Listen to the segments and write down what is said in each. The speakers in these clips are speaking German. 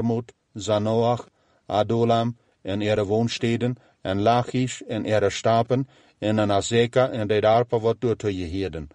Bakmut, Zanoach, Adulam en ihre woonsteden, en Lachish en ihre stapen, en Azeka en de daarpa wat door te Jeheden.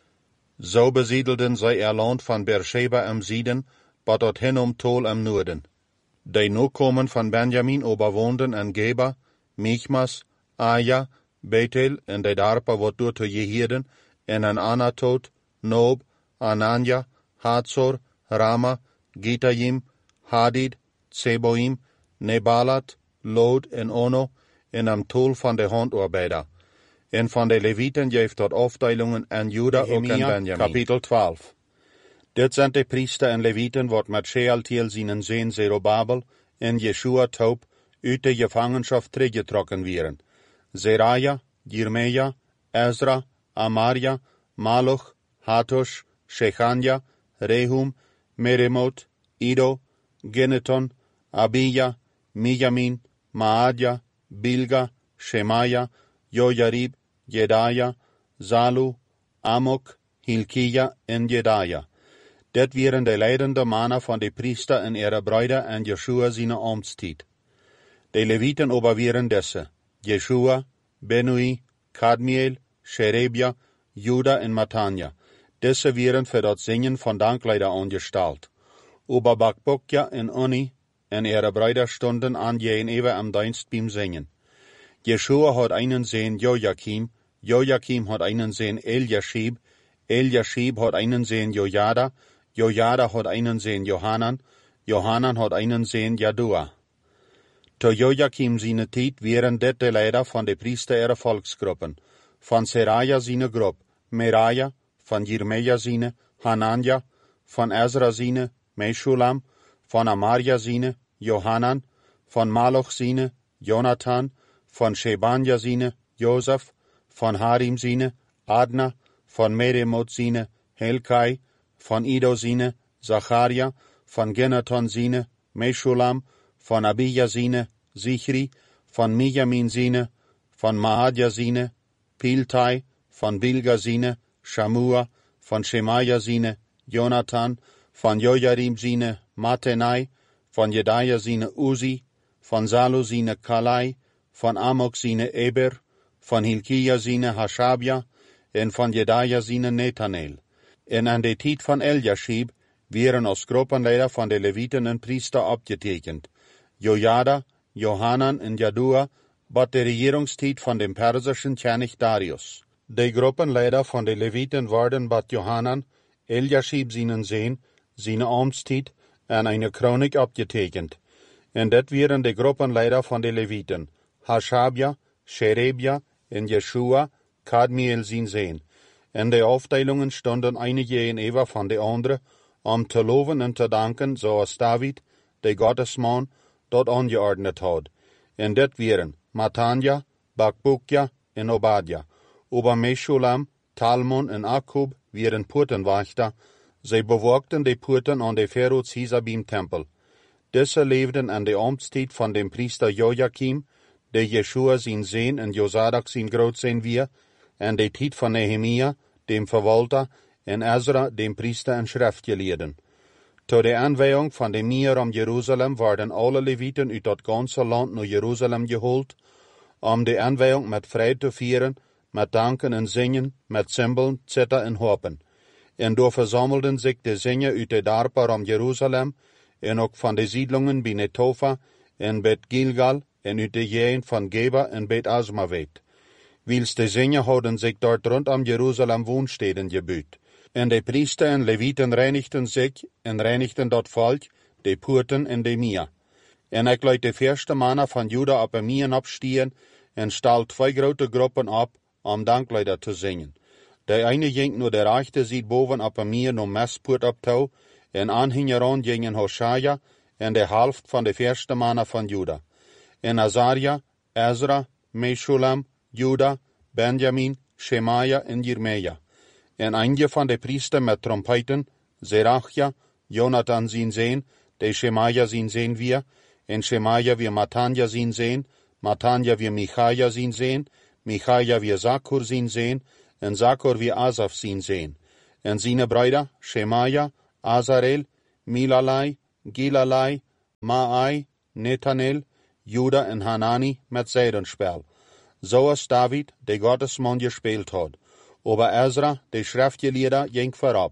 Zo besiedelden zij land van Beersheba am Zieden, bat tot hin Tol am Noorden. De Nokomen van Benjamin overwoonden en Geba, Michmas, Aja, Bethel en de daarpa wat door te Jeheden, en an Anatot, Nob, Ananja, Hatzor, Rama, Gittayim, Hadid, Tseboim, Nebalat, Lod en Ono, en am Tol van de handarbeider. En van de Levieten geeft tot afdelingen aan Juda ook en Benjamin. Kapitel 12. Dit zijn de priester en Levieten wat met Shealtiel zijn zoon Zerubabel en Jeshua Taub uit de gevangenschap teruggetrokken werden. Zeraja, Jirmeja, Ezra, Amaria, Maluch, Hatush, Shechania, Rehum, Meremot, Ido, Geneton, Abija, Mijamin, Maadja, Bilga, Shemaya, Jojarib, Jedaja, Zalu, Amok, Hilkia en Jedaja. Dit waren de leidende mannen van de priester en ihre bruiden en Jeshua zijn amtstijd. De Levieten waren deze: Jeshua, Benui, Kadmiel, Sherebia, Juda en Matanja. Deze waren voor dat zingen van dankleider aangesteld. Ober Bakbokja en Oni en ihre bruiden stonden aan jenever am dienst beim Singen. Jeshua had einen Sohn Joachim, Joachim had einen Sohn Eliashib, Eliashib had einen Sohn Jojada, Jojada had einen Sohn Johanan, Johanan had einen Sohn Jadua. To Joachim seine tijd waren dit de leider van de priester ihrer volksgruppen. Van Seraja seine groep, Meraja, van Jirmeja seine, Hananja, van Ezra seine, Meshulam, van Amaria seine, Johanan, van Maloch seine, Jonathan, van Shebanja seine, Joseph, van Harim seine, Adna, van Meremot seine, Helkai, van Ido seine, Zacharia, van Genaton seine, Meshulam, van Abija seine, Zichri, van Mijamin seine, van Maadja seine, Piltai, van Bilga seine, Shamua, van Shemaya seine, Jonathan, van Jojarim seine, Matenai, van Jedaja seine, Uzi, van Zalu seine, Kalai, van Amok seine, Eber, van Hilkia seine, Hashabja, en van Jedaja seine, Netanel. En aan de tijd van Eliashib waren als gruppenleider van de Levieten en priester opgetekend. Jojada, Johanan en Jadua, bat de regeringstijd van de persischen König Darius. De gruppenleider van de Levieten worden bat Johanan, Eliashib seinen Sohn, seine amtstijd en eine Chronik opgetekend. En dit waren de gruppenleider van de Levieten, Hashabja, Sherebia en Jeshua, Kadmiel zijn Sohn. En de afdelingen stonden einige in Eva van de andere, om te loven en te danken, zoals David, de Gottesman, dat angeordnet had. En dit waren Matanja, Bakbukja en Obadja. Ober Meshulam, Talmon en Akub waren Poortenwachter. Zij bewaakten de poorten aan de Pharaohs Hisabim tempel. Deze leefden aan de amtstijd van de priester Joachim, de Jeshua zijn zoon en Jozadak zijn grootzoon weer, en de tijd van Nehemia, dem verwalter, en Ezra, dem priester en schriftgeleerden. Tot de aanwijing van de Mier om Jeruzalem werden alle Levieten uit dat ganze land naar Jeruzalem gehoord, om de aanwijing met vrij te vieren, met danken en zingen, met cymbalen, zither en harpen. En door verzamelden zich de zingen uit de dorpen om Jeruzalem, en ook van de siedlungen bij Netofa en Bet Gilgal, en uit de gegend van Geba en Bet Asmavet. Wils de zingen hadden zich dort rondom Jeruzalem woonsteden gebuut. En de priester en Levieten reinigten zich en reinigten dat volk, de poorten en de Mia. En ik liet de eerste mannen van Juda op de Mien opstieren en stal 2 grote groepen op om dankleider te zingen. De ene ging naar de rechte zijde boven op de Mien om Mespoort op touw, en aanhingeron gingen Hoshaja en de helft van de eerste mannen van Juda. En Azaria, Ezra, Meshulam, Juda, Benjamin, Shemaya en Jirmeja. En einige van de priester met trompeten, Zerachja, Jonathan zijn zoon, de Shemaya zijn zoon weer, en Shemaya weer Matanja zijn zoon, Matanja weer Michaja zijn zoon, Michaja weer Zakur zijn zoon, en Zakur weer Asaf zijn zoon. En zijn bruiden, Shemaya, Azarel, Milalai, Gilalai, Maai, Nethanel, Juda en Hanani met Zeidenspel. Zoals David, de Gottesman, gespeeld had. Aber Ezra, de schriftgeleerde, ging voorop.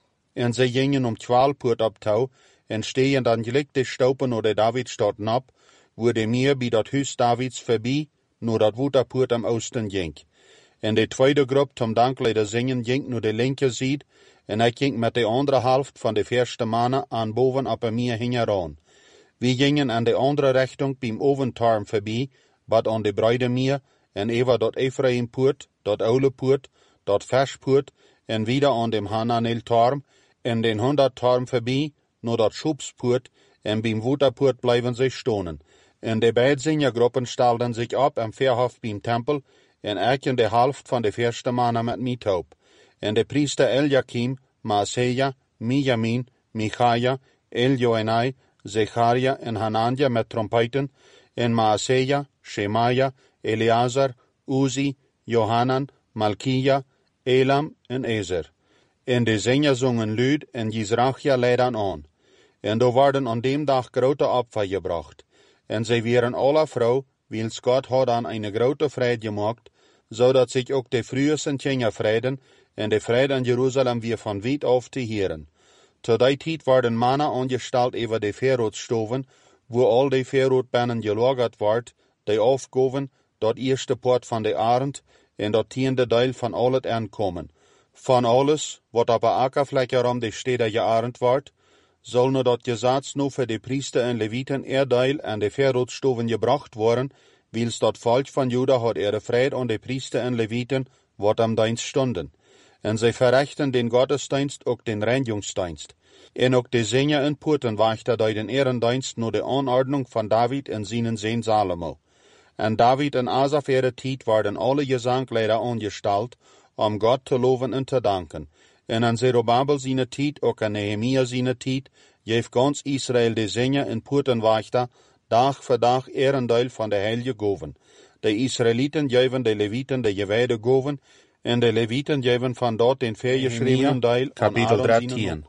En ze gingen 12 poort op touw, en stehen dan gelijk de stopen oder David stoten op, wo de meer bij dat huis Davids voorbij, nur dat Woeterpoort am Oosten ging. En de tweede groep tom danklijde zingen ging naar de linker zijde, en ik ging met de andere helft van de eerste mannen aan boven op een meer hingeran. We gingen aan de andere richting beim Oventarm voorbij, wat aan de Bruidemeer, en even dat Ephraimpoort, dat Oulepoort, dat Verspoort, en wieder aan dem Hananeltarm, en den 100-tarm voorbij, naar dat Schubspoort, en beim Woeterpoort blijven ze stonen. En de beide zingergroepen stelden zich op en verhof beim Tempel, en ik in de helft van de eerste mannen met mij taub. En de priester Eliakim, Maaseja, Mijamin, Michaja, Eljoenai, Zecharia en Hananja met trompeten, en Maaseja, Shemaja, Eleazar, Uzi, Johanan, Malkia, Elam en Ezer. En de zinger zongen luid en Jizrachia leidden aan. En er worden aan dem dag grote Opfer gebracht. En zij waren alle vrouw, wils Gott had aan een grote vrede gemaakt, zodat zich ook de frühesten Kinder vreden, en de vrede in Jeruzalem weer van weit af te heren. Zu die tijd werden mannen aangesteld over de Verrootstoven, wo al de Verrootbannen gelagert wordt, die afgaven, dat eerste poort van de arend, en dat tiende deel van al het aankomen. Van alles, wat op een akkervlekje om de steden gearend wordt, zal nu dat gezats nu voor de priester en levieten deel aan de Verrootstoven gebracht worden, wils dat volk van Juda had vrede aan de priester en levieten, wat am dienst stonden. En zij verrichten den Gottesdienst ook den Reinigungsdienst. En ook de zinger en poortenwachter die den Ehrendienst naar de Anordnung van David en zijn zoon Salomo. En David en Asaf tijd werden alle gezangleider aangesteld, om God te loven en te danken. En aan Zerubabel zijn tijd, ook aan Nehemia zijn tijd, geeft ganz Israël de zinger en poortenwachter dag voor dag erendeel van de heilige goven. De Israëlieten geven de Levieten de gewijde goven, en de Levieten geven van dat den vergeschreven deel kapitel 13.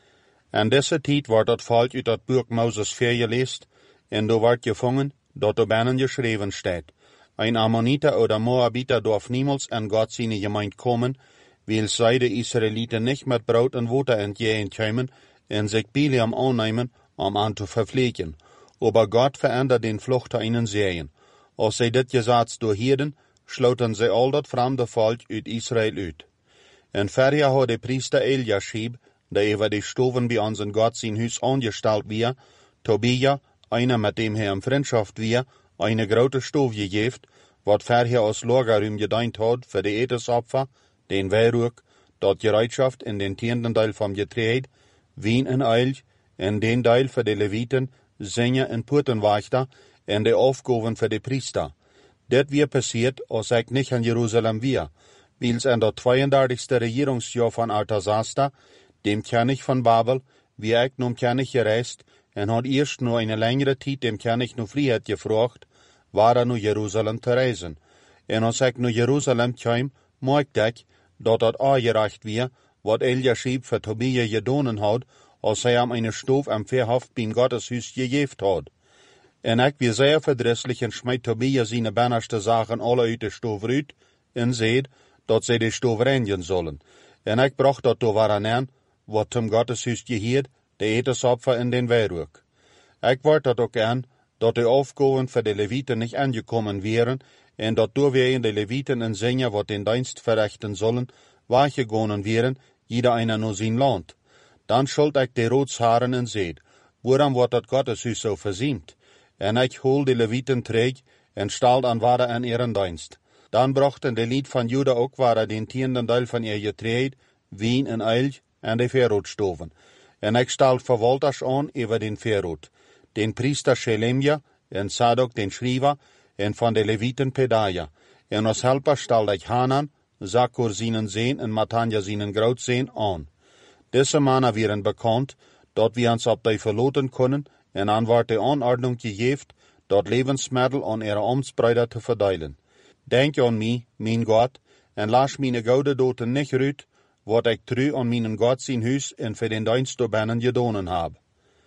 En deze tijd wordt het volk uit dat boek Moses vergeleest, en do wordt gevangen, dat er binnen geschreven staat. Ein Ammoniter oder Moabiter darf niemals an Gott seine Gemeinde kommen, weil zij de Israëlieten nicht mit Brot und Wasser entgegenkommen en sich Biliam annehmen, an zu verpflegen. Aber Gott verändert den Flucht ihnen Serien. Als zij dit gezats doorhielden, sloten zij al dat vreemde volk uit Israël uit. En verder had de priester Eliashib, der over de stoven bij onze God zijn huis aangesteld weer, Tobia, einer mit dem er in Freundschaft weer, eine grote stoof gegeven, wat verder als Lagerruim gedient had voor de etensopfer, den Wehrrook, dat gereedschaft in den tienden deel van getreed, wien en eil, en den deel voor de Levieten, zinger en poortenwachter, en de opgaven voor de priester. Dit weer passiert, als ik niet in Jeruzalem weer, wils in dat 32. regeringsjahr van Artasasta, dem König van Babel, wie ik nun König gereist, en had eerst nur eine längere tijd dem König nu vrijheid gevraagd, waar nu Jeruzalem te reizen. En als ik nu Jeruzalem kwam, merkte ik, dat dat aangereicht weer, wat Eliashib voor Tobia gedonen had, als hij hem eine stoof am Verhof beim Gotteshuis gegeven had. En ik weer zeer verdrisselijk en smijt Tobia zijn binnenste zaken alle uit de stoof uit, en zeid, dat zij de stoof reinigen zullen. En ik bracht dat door aan, wat zum Gotteshuis geheerd, de etensopfer in den Wehrrook. Ik word dat ook aan, dat de opgaven voor de Levieten niet aangekomen wären, en dat doorwegen de Levieten en zinger wat den dienst verrichten zullen, weggegaan wären, jeder einer nur zijn land. Dan schuld ik de roodsharen en zeid, waarom wordt dat Gotteshuis zo verziemd? En ik hol de Levieten terug, en stal aan ware en ihren dienst. Dan brachten de lied van Juda ook ware den tienden deel van ihr getreed, wien en eil, en de Verrootstoven. En ik stal verwalters aan over den Verroot, den priester Shelemja, en Sadok den Schrijver, en van de Levieten Pedaja. En als helper stal ik Hanan, Zakur seinen Zoon en Matanja seinen Grootzoon aan. Deze mannen waren bekannt, dat we ons op die verloten kunnen, en aan wordt de Anordnung gegeven, dat Lebensmittel aan ihre Amtsbrüder te verdelen. Denk aan mij, mijn God, en laat mijn gouden doten niet uit, wat ik trouw aan mijn God zijn huis en voor den dienst door binnen gedonen heb.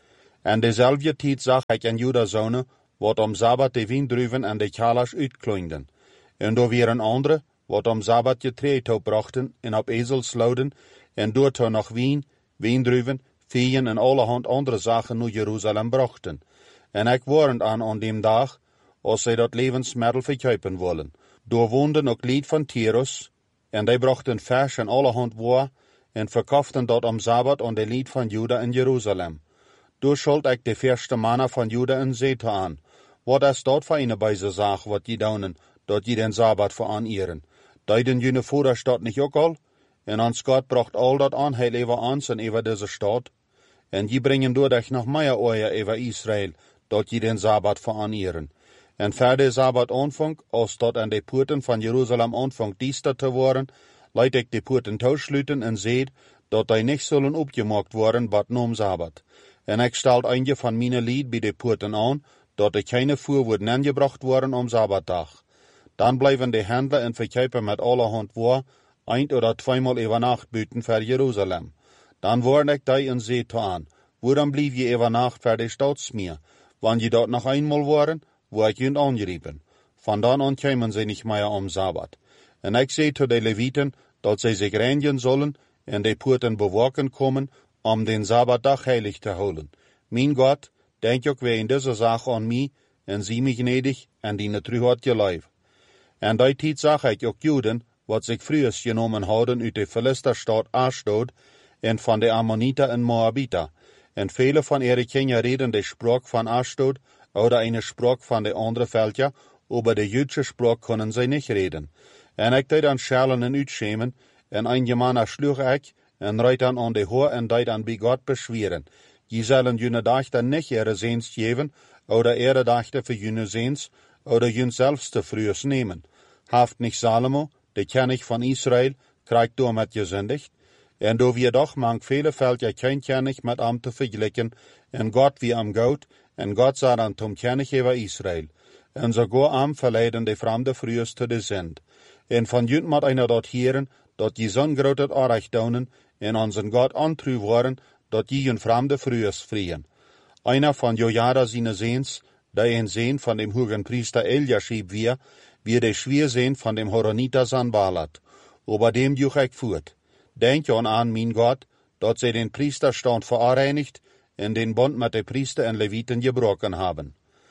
En dezelfde tijd zag ik een Judazonen, wat om Sabbat de wijndruiven en de chalers uitkloinden. En door weer een andere, wat om Sabbat je treetouw brachten, en op ezels louden, en door nog wien, wijndruiven, vijen en allerhand andere zaken naar Jeruzalem brachten. En ik warend aan dem dag, als zij dat levensmiddel verkopen willen. Door woonden ook lied van Tyrus, en die brachten vers en allerhand waar, en verkauften dat om Sabbat aan de lied van Juda in Jeruzalem. Door schuld ik de eerste mannen van Juda in Zeta aan. Wat is dat voor een bijze zaak, wat je doen, dat je den Sabbat veranieren? Deiden jullie voeders dat niet ook al? En ons God bracht al dat aan, heel over ons en over deze stad. En je brengen door dich nog meer oor over Israël, dat je den Sabbat veranieren. En voor de Sabbat aanvang, als dat aan de poorten van Jeruzalem aanvang diester te worden, leid ik de poorten toesluiten en zeed, dat die niet zullen opgemaakt worden, wat noem Sabbat. En ik stelt eindje van mijn lied bij de poorten aan, dat er keine voer worden aangebracht worden om Sabbatdag. Dan blijven de handelen en verkopen met allerhand waar, een oder tweemaal over nacht buiten voor Jeruzalem. Dan word ik die in zee aan. Waarom blijf je over nacht voor de staatsmeer? Wanneer je dat nog eenmaal worden, word je aangeriepen. Van dan aan komen ze niet meer om Sabbat. En ik zei tot de Leviten, dat zij zich reinigen zullen en de poorten bewaken komen, om den Sabbatdag heilig te houden. Mijn God, denk ook weer in deze zaak aan mij, en zie mij gnädig, en die terug je lijf. En die tijd zag ik ook Juden, wat zich vroeger genomen hadden uit de Philisterstad Ashdod, en van de Ammoniter en Moabiter. En vele van ihre Kinder reden de Sprache van Ashdod, oder eine Sprache van de andere Völker, aber de Jüdische Sprache können sie nicht reden. En ik deed dan schalen en uitschemen, en een Gemanner sloeg ik, en reit dan aan de hoor en deed dan bij God beschweren. Je zullen jullie dachten niet ihre Seens geven, oder ihre dachten für jullie Seens, oder jun selbst te frühs nehmen. Haft nicht Salomo, de König van Israel, krijgt door met gesündigt, en door wir doch mang viele Völker kein König mit am te verglichen, en Gott wie am Gout, en Gott sah dann zum König über Israel. En sogar am verleiden de fremde frühs te de Send. En van jünt mat einer dort hieren, dat je zo'n groot Arrecht daunen, en onzen Gott antru worden, dat je een fremde frühs vrien. Einer van Jojada seine Seens, der een Sehn von dem hohen Priester Eliashib wie de Schwiersehn von dem Horoniter Sanballat. Ober dem juch ich fuhrt. Denk an, mein Gott, dat sie den Priesterstand verreinigt en den Bund mit de Priester en Leviten gebrochen haben.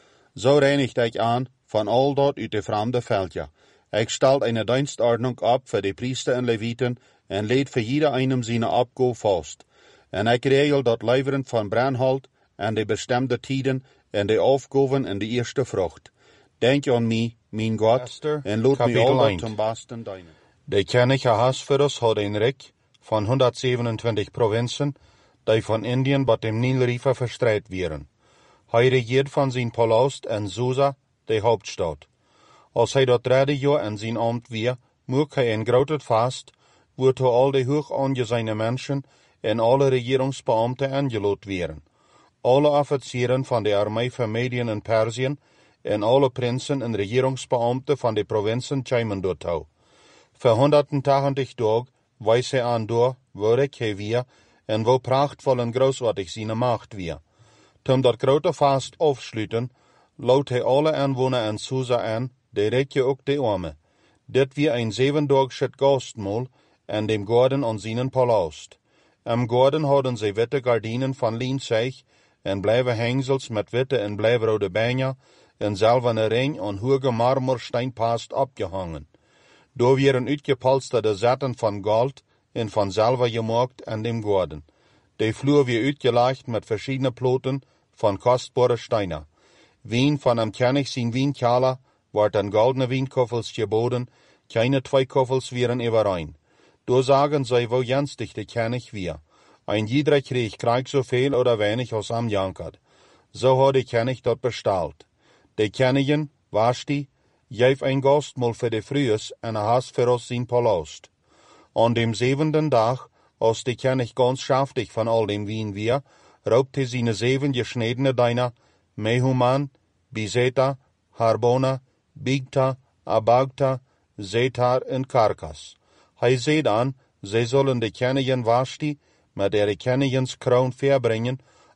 So reinigt ich an, von all dort uit de fremde Völker. Ich stelt eine Dienstordnung ab für de Priester en Leviten en lädt für jeder einem seine Abgo fast. En ich regel dat Leiveren von Brandholt en de bestimmte Tiden en de Aufgaben en de eerste Frucht. Denk an mich, mein Gott, en loot mich all zum Besten deinen. De König Ahasverus had een Rijk van 127 provinzen, die van Indien bat dem Nilriver verstreit wären. Hij regiert van zijn palast en Susa, de Hauptstadt. Als hij dat 3 jaar en zijn ambt weer, mocht hij een groot vast, wordt al de hoog aangeziene mensen en alle regeringsbeamten aangeloot wären. Alle officieren van de armee van Medien en Persien en alle prinsen en regeringsbeamten van de provinzen kwamen dorttoe. Voor 180 dagen wees hij aan door, waar ik hij weer, en wo prachtvol en großartig zijn macht weer. Tom dat grote vast afsluiten, loot hij alle aanwoner en Susa aan, de rijke ook de arme. Dit weer een 7-dagsche gastmaal en dem Gordon aan zijn palast. Am Gordon hadden zij witte gardinen van lienzeig en blijve hengsels met witte en blijvrode bijna en zilverne ring aan hoge marmorsteinpast opgehangen. Door werden uitgepolsterde zetten van gold en van zilver gemaakt aan dem Gordon. De vloer weer uitgelegd met verschiedene ploten van kostbare steinen. Wien van am König zijn wijnkeller wordt aan goldene wijnkoffels geboden, keine 2 koffels wären überein. Door sagen zij wo jenstig de König wir. Ein jeder kriegt so viel oder wenig als am jankert. So hat de König dat besteld. De Königin, Vashti, geef ein Gastmahl für de Frühs en Ahasverus sein Palast. An dem 7. Dag, als de König ganz schaftig von all dem Wien wir, raubte seine 7 geschnittene Diener, Mehuman, Bizeta, Harbona, Bigta, Abagta, Zetar en Karkas. Hij zei dan, zij zullen de Königin Vashti met ihre Königinskroon verbringen,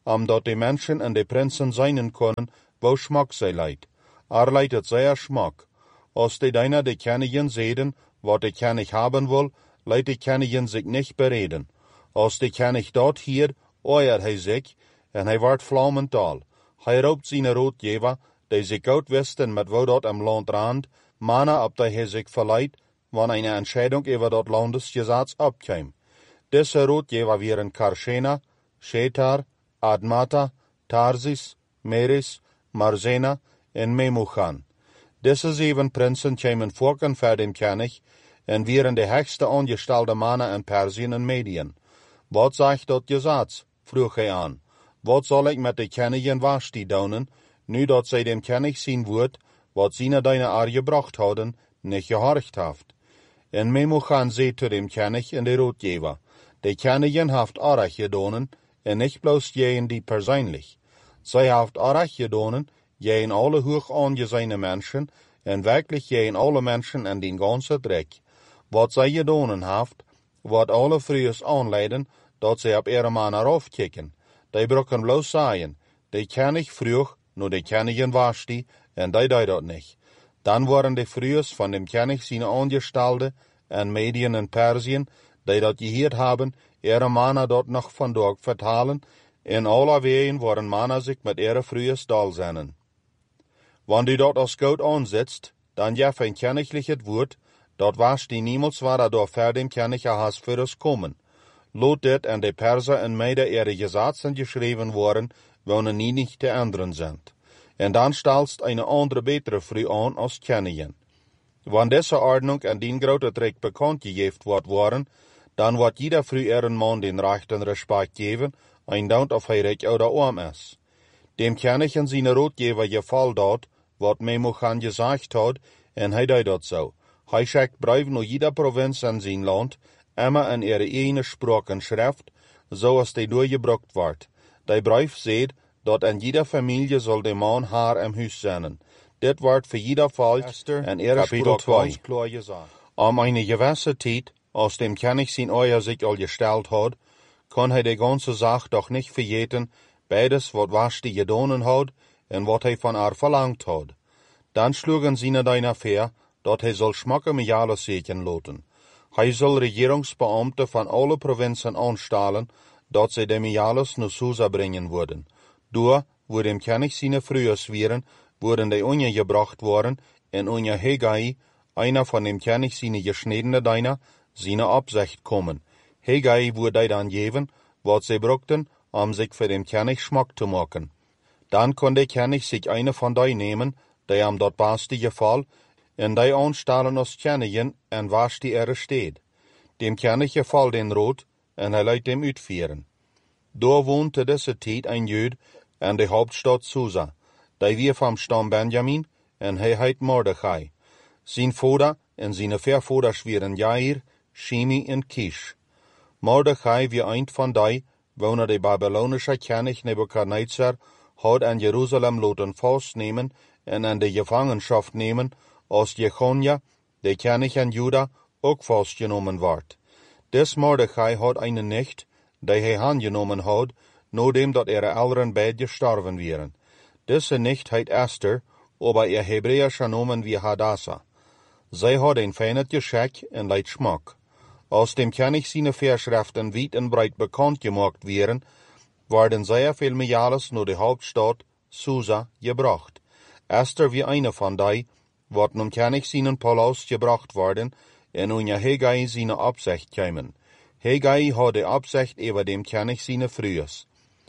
omdat die Menschen en de prinsen zijn kunnen, wo schmack zij leidt. Leidt het zeer schmack. Als de deiner de Königin zeden, wat de König haben will, leidt de Königin zich nicht bereden. Als de König dort hier, oeiert hij zich, en hij wordt vlammental. Hij roept zijn roodgever, die zich uitwisten met wo dat am land rand, mannen op die hij zich verleidt, wanneer een Entscheidung über dat Landesgesetz abkäme. Diese roodgever wären Karschena, Shetar, Admata, Tarsis, Meres, Marzena en Memuchan. Diese 7 prinsen kämen vorken voor den König en wären de höchste angestellte mannen in Persien en Medien. Wat zegt dat Gesetz? Vroeg hij aan. Wat zal ik met de Königin Vashti doen, nu dat zij dem König zien woord, wat zijne deine gebracht hadden, nicht gehorcht haft? En Memuchan zei zu dem König en de roodgever, de Königin haft Arach gedonen, en nicht bloß jeen die persoonlijk. Zij haft Arach gedonen, jeen alle hoch angezijne Menschen, en wirklich jeen alle Menschen en den ganzen Dreck. Wat zij gedonen haft, wat alle vrees aanleiden, dat zij op ihre mannen afkicken. Die brokken bloß sagen, de König vroeg, nur de Königin Vashti, en die deed dat nicht. Dan waren de vrees van dem König zijn Angestellte en Medien in Persien, die dat gehoord haben, ihre mannen dat nog vandaag vertalen, en alle ween waren mannen zich met ihre vrees dal zijn. Wanneer du dat als goed aanzetst, dan jef een König het woord, dat Vashti niemals war door ver dem König has für es kommen. Lot dit en de Perser en Mede ihre Gesetzen geschrieben worden, wonen nie nicht te ändern sind. En dan stelst eine andere betere Frau an als Königin. Wann diese Ordnung en den grote Trick bekannt gegeven worden, dan wordt jeder Frau ihren Mann den rechten Respekt geben, eindaunt of hij recht oder arm is. Dem König en zijn roodgever gefall dat, wat Memuchan gesagt hat, en hij deed dat zo. Hij schickt brieven naar jeder provincie in zijn land, immer in ihre eigene Sprache en Schrift, zoals die doorgebruikt wordt. Die brief zegt, dat in jeder Familie soll de man haar im Huis zijn. Dit wordt voor jeder volk en ihre Sprache klar gesagt. Eine gewisse tijd, als dem König zijn Eier sich al gesteld had, kon hij de ganze Sache doch nicht vergeten, beides wat Vashti gedonen had en wat hij van haar verlangt had. Dan schlugen seine deiner ver, dat hij soll schmakke Miales seken loten. Hij soll Regierungsbeamte van alle provinzen aanstellen, dat zij de Miales naar Susa brengen worden. Door, wo dem König seine Frühes wären, wurden die gebracht worden, en Hegai, einer von dem König seine geschnittene Deiner, seine Absicht kommen. Hegai wurde dann geben, wat sie brauchten, sich für den König Schmack zu machen. Dann konnte der König sich eine von die nehmen, die am dort beste gefall, en die aanstellen als Königin en Vashti er steht. Dem König gefall den Rot, en hij leidt dem uitvieren. Daar woonte deze tijd een Jood in de Hauptstadt Susa, die weer vom Stamm Benjamin, en hij heet Mordechai. Zijn vader en zijn vervaders waren Jair, Shimi en Kish. Mordechai wie een van die, wanneer de Babylonische König Nebukadnezar had in Jeruzalem laten vastnemen en in de Gefangenschaft nemen, als Jechonia, de König in Juda, ook vastgenomen werd. Des Mordechai had eine nicht, die hij aangenomen had, nadat dat ihre Eltern beide gestorven waren. Diese nicht heet Esther, aber ihr hebräischer Namen wie Hadassah. Zij had een fijnet Geschick en leidt Schmack. Als dem König seine Verschriften weit en breit bekannt gemacht wären, werden sehr viel Miales naar de Hauptstadt Susa gebracht. Esther wie eine von die, wat nun König seinen Palast gebracht worden, en unja Hegai seine Absicht kämen. Hegai had de Absicht über dem König seine Frühes.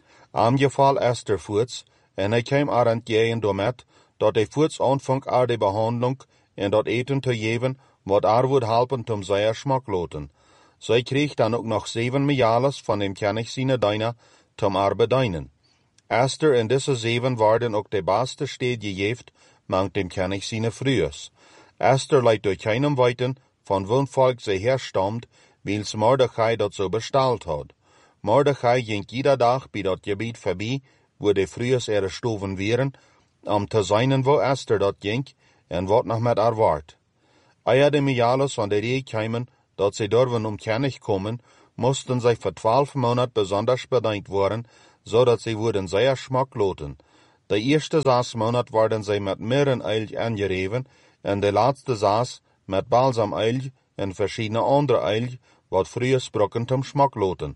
Am Gefall Esther voorts, en hij kwam er entgegen damit, dat hij voorts aanvang aan de behandeling en dat eten te geven, wat would helpen zum zeer Schmack loten. Zij kreeg dan ook nog 7 Miales van dem König seine Deiner zum bedienen. Esther en deze 7 waren ook de beste steed gegeven, mangt dem König seine Frühes. Esther leidt durch keinem weten, von wo'n volk zij herstammt, wils Mordechai dat so bestellt had. Mordechai ging jeder dag bij dat gebied voorbij, wo de Frühes ihre stoven wären, te zijn wo Esther dat ging, en wat nog met haar waard. Eer de Miales van de Ree kwamen, dat zij durven König kommen, moesten zij voor 12 Monate besonders bedankt worden, so dat sie wurden sehr schmackloten. De eerste 6 Monat werden zij met mirreneilg aangereven en de laatste 6 met balsameilg en verschiedene andere eilg, wat früher sprokken zum schmackloten.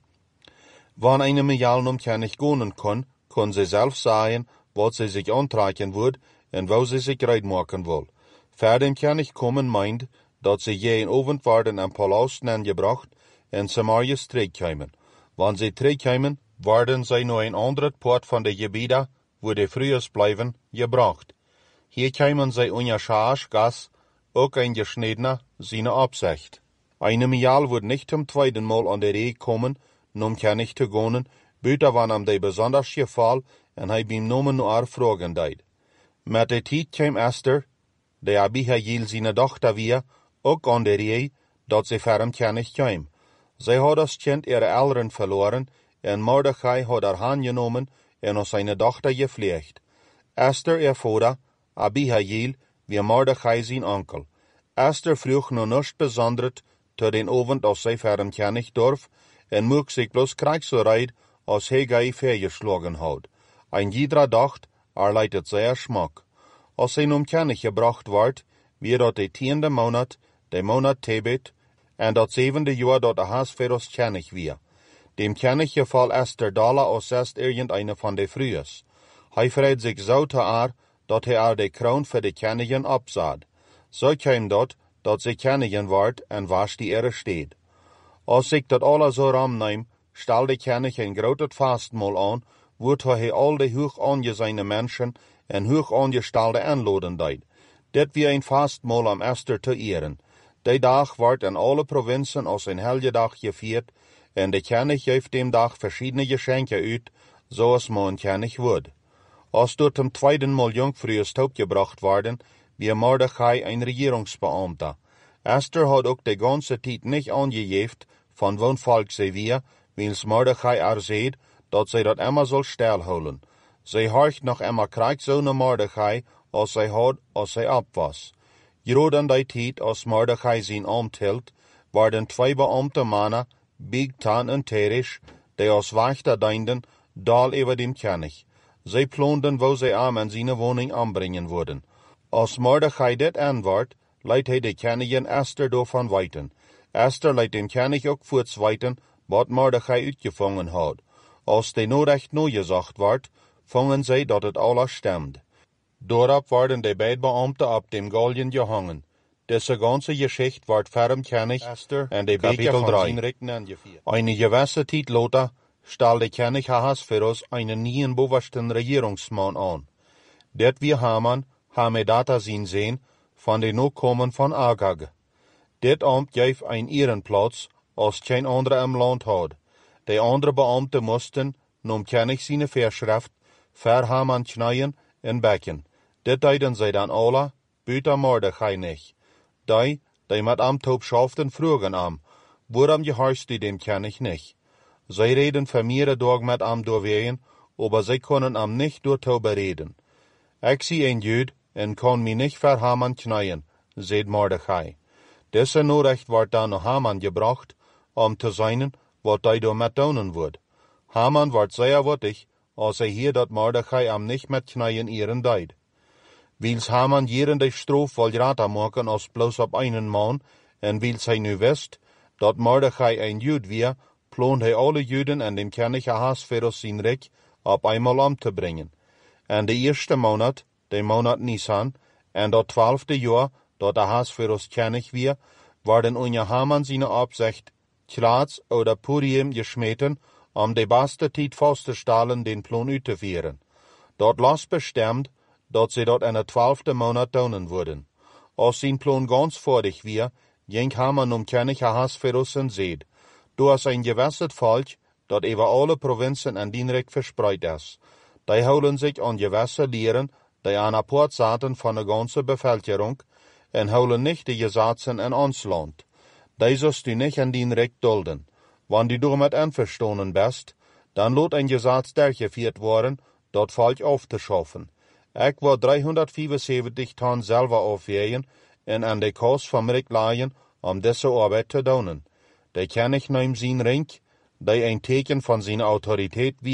Wann eine Mijalnum nicht gonen kon sie selbst sagen, wat sie sich antreiken wird en wo sie sich reitmaken will. Verden kann ich kommen meint, dat sie jeden Abend werden am Palast gebracht en Samaria terugkwamen. Wann sie terugkwamen, werden sie nur een andere Port van de gebieden, wo de frühers bleiben, gebracht. Hier kwamen sie unter Gas, auch ein geschnittener, seine Absicht. Eine Mial wird nicht zum zweiten Mal an der Reh kommen, kann nicht zu gehen, büter wann am de besonders Gefall, en hij beim nomen nur fragen deid. Met de tijd kwam Esther, de Abihail seine Tochter wie, ook an der Reh, dat sie ferm nicht kwam. Zij had das Kind ihre Eltern verloren, en Mordechai had haar genomen en aus seine Tochter gepflegt. Esther, ihr Vater, Abihail, wie Mordechai sein Onkel. Esther vroeg noch nichts Besonderes, zu den Abend aus sie ferm nicht dorf, en mocht sich bloß Kriegsreid aus Hegai vergeschlagen hat. Ein jeder dacht, leitet sehr Schmack. Als sie nun König gebracht ward, wie dort de 10. Monat, de Monat Tebet, en dat 7. Jahr dort Ahasveros König wie. Dem König gefall Esther Dala aus erst irgendeine von de Frühes. Hij freut sich so dat hij de Kroon für de Königin absad. So kam dat sie Königin ward en was die Ehre steht. Als sich dat alle so ramneim, stel de König een groot Fastmahl an, wordt hij al de hoog aangeziene Menschen en hoog aangestelde aanloden deed. Dit wie een Fastmahl am Esther te ehren. Die dag wordt in alle provinzen als een helgedag gevierd en de König geeft dem Dag verschiedene Geschenke uit, zoals man König wordt. Als door zum tweeden Mal jungfrühes Taub gebracht worden, wie Mordechai ein Regierungsbeamter. Esther hat ook de ganze tijd nicht angegeft, von woon Volk sie wie, wils Mordechai seht, dat zij dat immer soll stilhouden. Zij horcht noch immer Kriegszonen Mordechai, als zij had, als zij ab was. Gerade in die tijd, als Mordechai zijn Amt hield, waren 2 Beamte Männer, Bigtan en Teresh, die als Wächter dienden, dal über dem König. Zij plonderden wo zij an seine Wohnung anbringen würden. Als Mordechai dit antwoord, leidt hij de Königin Esther davon weiten. Esther leidt den König ook voortzweiten, wat Mordechai uitgevangen had. Als de norecht no gesagt ward, vangen zij dat het alles stemmt. Doorop worden de beide Beamten op dem Galgen gehangen. Deze ganze Geschichte wordt ferm König Esther en de Beker van zijn Rechten angeführt. Eine gewisse Tijd later stellte König Ahasveros einen neuen bewussten Regierungsmann an. Det wie Haman, Hamedata sein Sehen, von den Nachkommen von Agag. Dit Amt gaf ein Ehrenplatz, als kein anderer im Land hat. Die andere Beamte mussten, nom König seine Verschrift, für Haman kneien en becken. Dit deiden zij dan alle, buiten Mordechai nicht. Die met Amtob schaften, frugen waarom gehorchst du dem König nicht? Zij reden für mehrere Tage mit doorwegen, aber zij können nicht door bereden. Ik zie een Jud en kan mij nicht für Haman kneien, zei Mordechai. Deze Nachricht wordt dan naar Haman gebracht, te zijn wat hij door met doen wordt. Haman wordt zeer wittig, als hij hier dat Mordechai nicht met kneien ehren deed. Wils Haman jeren de stroof wil raten maken als bloos op einen man, en wils hij nu wist, dat Mordechai een Jud wie, plant hij alle Juden en dem König Ahasveros zijn rijk op einmal te brengen. En de eerste Monat, de Monat Nisan, en dat 12e jaar, dat Ahasveros König wie, worden unter Haman seine Absicht, Klaats oder Purim geschmeten, de beste tijd vastzustellen den Plan uit te vieren. Dat las bestemd, dat sie dort in der 12. Monat doen würden. Als sein Plan ganz fertig wie, ging Haman König Ahasveros en seed. Du hast ein gewisses Volk, dat über alle Provinzen en dienrijk verspreid is. Die houden sich an gewisse Lehren, die an apart zaten von der ganzen Bevölkerung, en houden nicht die Gesetzen in ons Land. Die sollst du nicht an dienrijk dulden. Wann du damit einverstanden bist, dann lot ein Gesetz durchgeführt worden, dat Volk aufzuschaffen. Ich war 375 Tonnen selber aufwägen en an de Kost vom Rick leihen, diese Arbeit zu doen. De König nahm sein Ring, die ein Teken von seiner Autorität wie,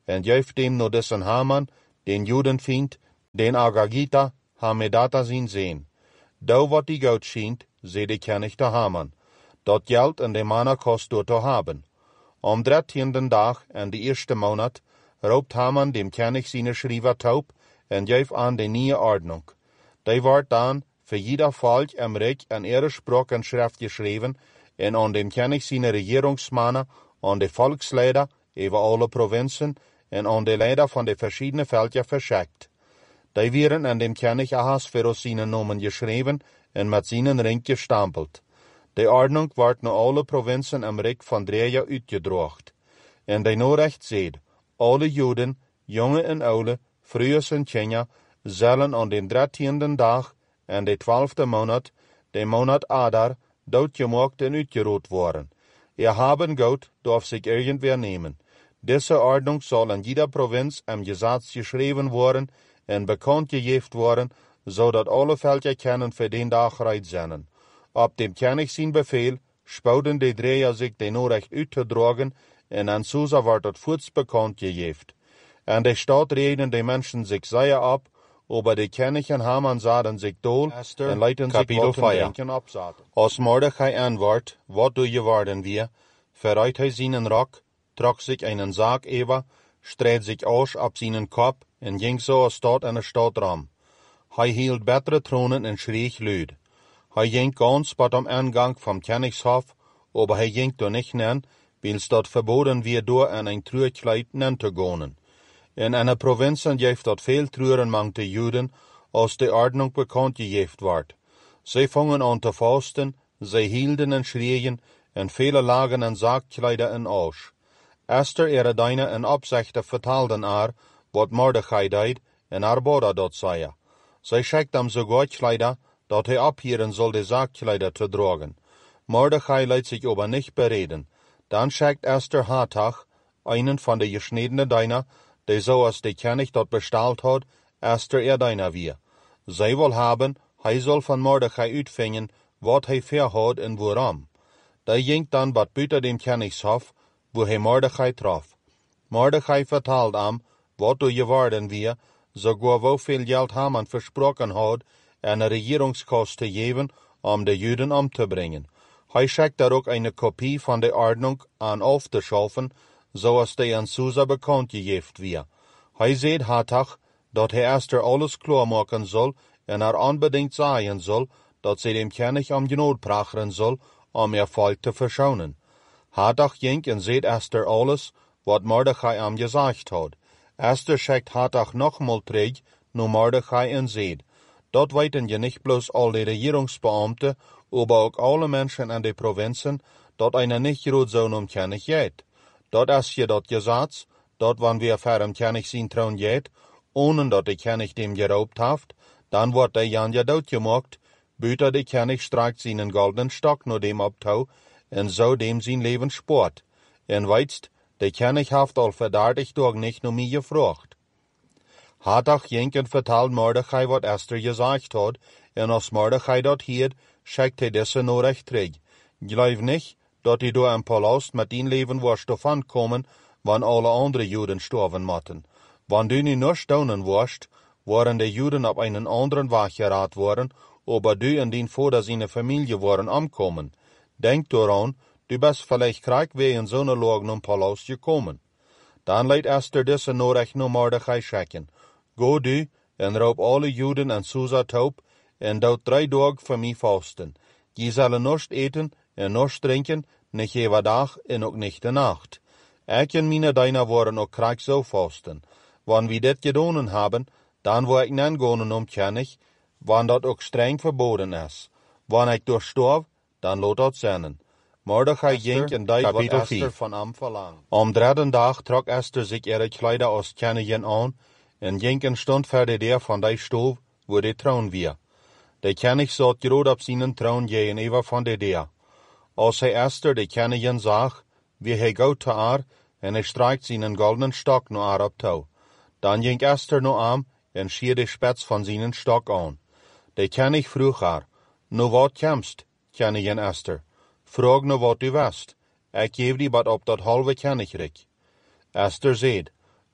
en geeft dem no dessen Haman, den Judenfiend, den Agagita, Hamedata zien sehen. Da wat die goud schient, ze de König te Haman. Dat geld en de manna kost door te haben. Am 13. Dag en de eerste maand roopt Haman dem König seine Schriever taub en geeft aan de nieuwe Ordnung. Die wordt dan für jeder Volk im Reich en ihre Sprache en Schrift geschrieben en an dem König seine Regierungsmannen, an de Volksleider über alle Provinzen en an de Leider von de verschiedenen Völker verschickt. Die werden an dem König Ahasverus seine Namen geschrieben en mit seinen Ring gestampelt. Die Ordnung wordt naar alle Provinzen im Reich von 3 jaar uitgedroogd. En die Nachricht zegt, alle Juden, jonge en oude, vroeger en kinderen, zullen aan den 13. Dag en de 12e maand, de maand Adar, doodgemaakt en uitgeroot worden. Haben Gott darf sich irgendwer nehmen. Diese Ordnung soll in jeder Provinz im Gesetz geschrieben worden en bekannt gegeven worden, zodat alle Völker kennen für den Dag reit zijn. Op dem König zijn Befehl spouden de Dreher sich de Nachricht uitgedragen en an Susa wordt het voorts bekannt gegeven. En de stad reden de mensen zich zeer ab, aber de König en Haman zaten zich dool en leiten zich wat denken opzaten. Als Mordechai antwoordt, wat doe je worden wir, verreit hij zijn rok, trok zich einen Sarg over, streed zich aus op zijn kop en ging zo als stad en de stadram. Hij hield betere tronen en schreeg luid. Hij ging ganz bei dem Eingang vom Königshof, aber hij ging doch nicht nen, weil dort verboten wir door in ein Trüerkleid nen te gehen. In einer Provinz geeft dat veel Trüren mang de Juden, als de Ordnung bekannt gegeven wordt. Sie fangen an te fasten, sie hielden en schrien, en viele lagen en Sargkleider en aus. Esther ihre Deine en opzichte vertelden haar, wat Mordechai deed, en haar Bruder dat zei. Zij schickt hem sogar Kleider, dat hij abhieren soll de Sargkleider te dragen. Mordechai lässt sich aber nicht bereden. Dann schickt Esther Hatach, einen von de geschnittenen Deiner, der so als de König dort bestellt hat, Esther ihr Deiner wir. Zij will haben, hij soll von Mordechai uitvingen, wat hij verhad en waarom. Die ging dann wat buiten dem Königshof, wo hij Mordechai traf. Mordechai vertelt am, wat du geworden wir, sogar woveel geld Haman versprochen had, eine Regierungskost te geven, de Juden umzubringen. Hij schickt er ook eine Kopie von der Ordnung an aufzuschaffen, zoals die an Susa bekannt gegeven wir. Hij zegt Hatach, dat hij Esther alles klar maken soll en er unbedingt sagen soll, dat sie dem König Genot prachen soll, ihr Volk te verschonen. Hatach ging en zegt Esther alles, wat Mordechai gesagt hat. Esther schickt Hatach nochmal terug, nur Mordechai en zegt, dat weten je nicht bloß al die Regierungsbeamte, aber auch alle Menschen in de Provinzen, dat einer nicht gut so König geht. Dat is je dat gesagt, dat wann wir für dem König sein Thron geht, ohne dat de König dem geraubt haft, dann wordt der Jan ja dood gemacht, büter de König streikt seinen goldenen Stock nur dem abtau, en so dem sein Leben sport. En weitst, de König haft al verdadigt doch nicht nur mir gefragt. Hatach ging en vertelt Mordechai wat Esther gesagt hat, en als Mordechai dat hiert, schickt hij deze Nachricht terug. Geloof nicht, dat hij door een palast met die leven was davon kommen, wann alle andere Juden sterven mochten. Wann du nu nur staunen warst, waren de Juden op einen anderen Weg geraten worden, aber du en die Vater seine Familie waren umkommen. Denk daran, du bist vielleicht krank wegen so einer Lage in Palast gekommen. Dann leidt Esther deze Nachricht naar Mordechai schicken. Go du en roep alle Juden en Susa taub, en dood 3 dagen voor mij vasten. Je zullen niets eten en niets drinken, niet jeder dag en ook niet de nacht. Ik en mijn Deiner waren ook krank zo vasten. Wann wir dit gedaan hebben, dan word ik niet gaan König, wann dat ook streng verboden is. Wann ik durchstorf, dan laat dat zijn. Mordechai ging en deed wat Esther van hem verlangt. Am 3. Dag trok Esther zich ihre Kleider als Königin aan, en ging en stond voor de deur van die stoof, wo de troon weer. De König zat groot op zijn troon gegenüber van de deur. Als hij Esther de Königin zag, wie hij goud te haar, en hij streikt zijn goldenen Stock naar haar op touw. Dan ging Esther naar hem en schier de spets van zijn Stock aan. De König vroeg haar, nu wat komst, Königin Esther? Vraag nu wat du west. Ik geef die wat op dat halve Königreich. Esther zei,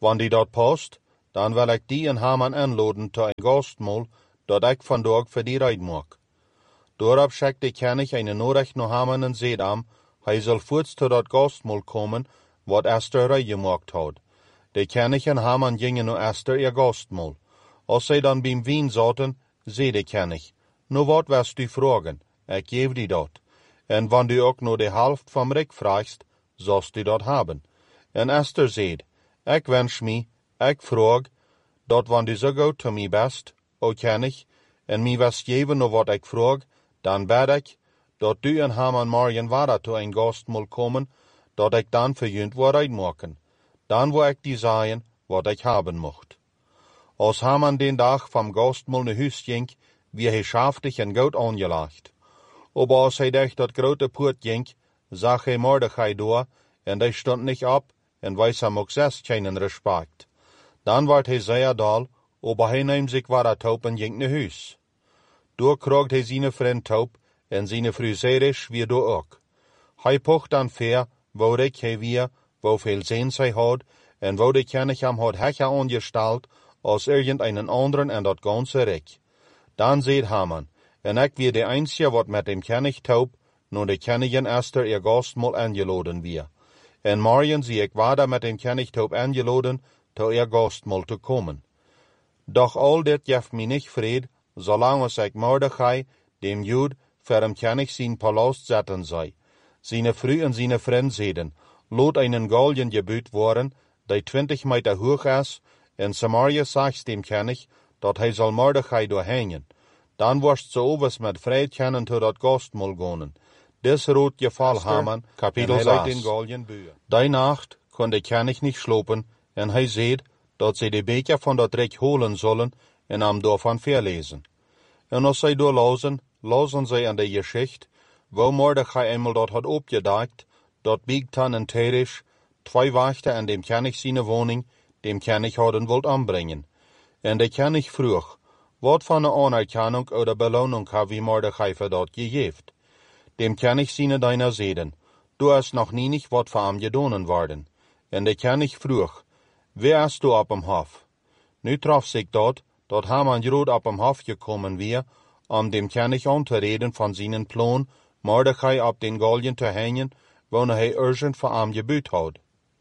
Wann die dort post, dan wil ik die en Haman aanloden tot een gastmaal, dat ik vandaag voor die reid mag. Daarop schickt de König eine Nachricht nach Haman en zei hem, hij zal voorts tot dat gastmaal komen, wat Esther reid gemaakt had. De König en Haman gingen naar Esther ihr gastmaal. Als zij dan beim wien zaten, zei de König, nu wat wirst du vragen, ik geef die dat. En wann du ook nur de helft vom Rijk vraagst, zost du dat hebben. En Esther zei, ik wens me, ik vraag, dat wann du zo goed te mij best, o König, en mij wirst geven nur wat ik vraag, dan bid ik, dat du en Haman morgen weer tot een gastmaal komen, dat ik dan voor junt waarheid maken. Dan wil ik die zeggen, wat ik hebben mocht. Als Haman den dag vom gastmaal naar huis ging, wie hij schaftig en goed aangelegd. Aber als hij durch dat grote poort ging, zag hij Mordechai door, en hij stond niet op, en wees hem ook zelfs keinen respect. Dan werd hij zeer dal, aber hij nam zich weer taub en ging naar huis. Door kroegt hij zijn vriend taub, en zijn vrouw Zeresh weer door ook. Hij pocht dan ver, wo rijk hij weer, wo veel zins hij had, en wo de König hem had hecher aangesteld, als irgendeinen anderen en dat ganze rijk. Dan zei Haman, en ik weer de einzige wat met dem König taub, nun de Königin Esther ihr gastmaal eingeladen weer. En morgen zie ik weiter met dem König taub eingeladen, tot ihr gastmaal te komen. Doch al dit geeft mij niet vrede, zolang als ik Mordechai, dem Jud, voor dem König zijn palast zetten sei. Seine vrouw en seine vriend zeiden, laat einen Galgen gebuut worden, die 20 Meter hoog is, en Samaria zegt dem König, dat hij zal Mordechai doorhängen. Dan worst zo overs met vrijheid kunnen tot dat gastmaal gaan. Des rood geval Haman, kapitel 6. Die Nacht kon de König niet slopen, en hij zei, dat ze de beker van dat rijk holen zullen, en hem daarvan verlezen. En als zij doorlazen, lazen zij aan de geschichte, wo Mordechai eenmaal dat had opgedakt, dat Bigtan en Teresh, 2 Wachten aan dem König seine woning, dem König hadden wilt aanbrengen. En de König vroeg, wat van een anerkennung oder belohnung heb wie Mordechai voor dat gegeven? Dem König seine Diener zeiden, du hast noch nie nicht wat voor hem gedaan worden. En de König vroeg, wer ist du op dem Hof? Nu trof zich dat Haman groot op dem Hof gekommen weer, dem König aan te reden van zijn plan, Mordechai op den Galgen te hängen, wanneer hij urgent voor hem gebuut had.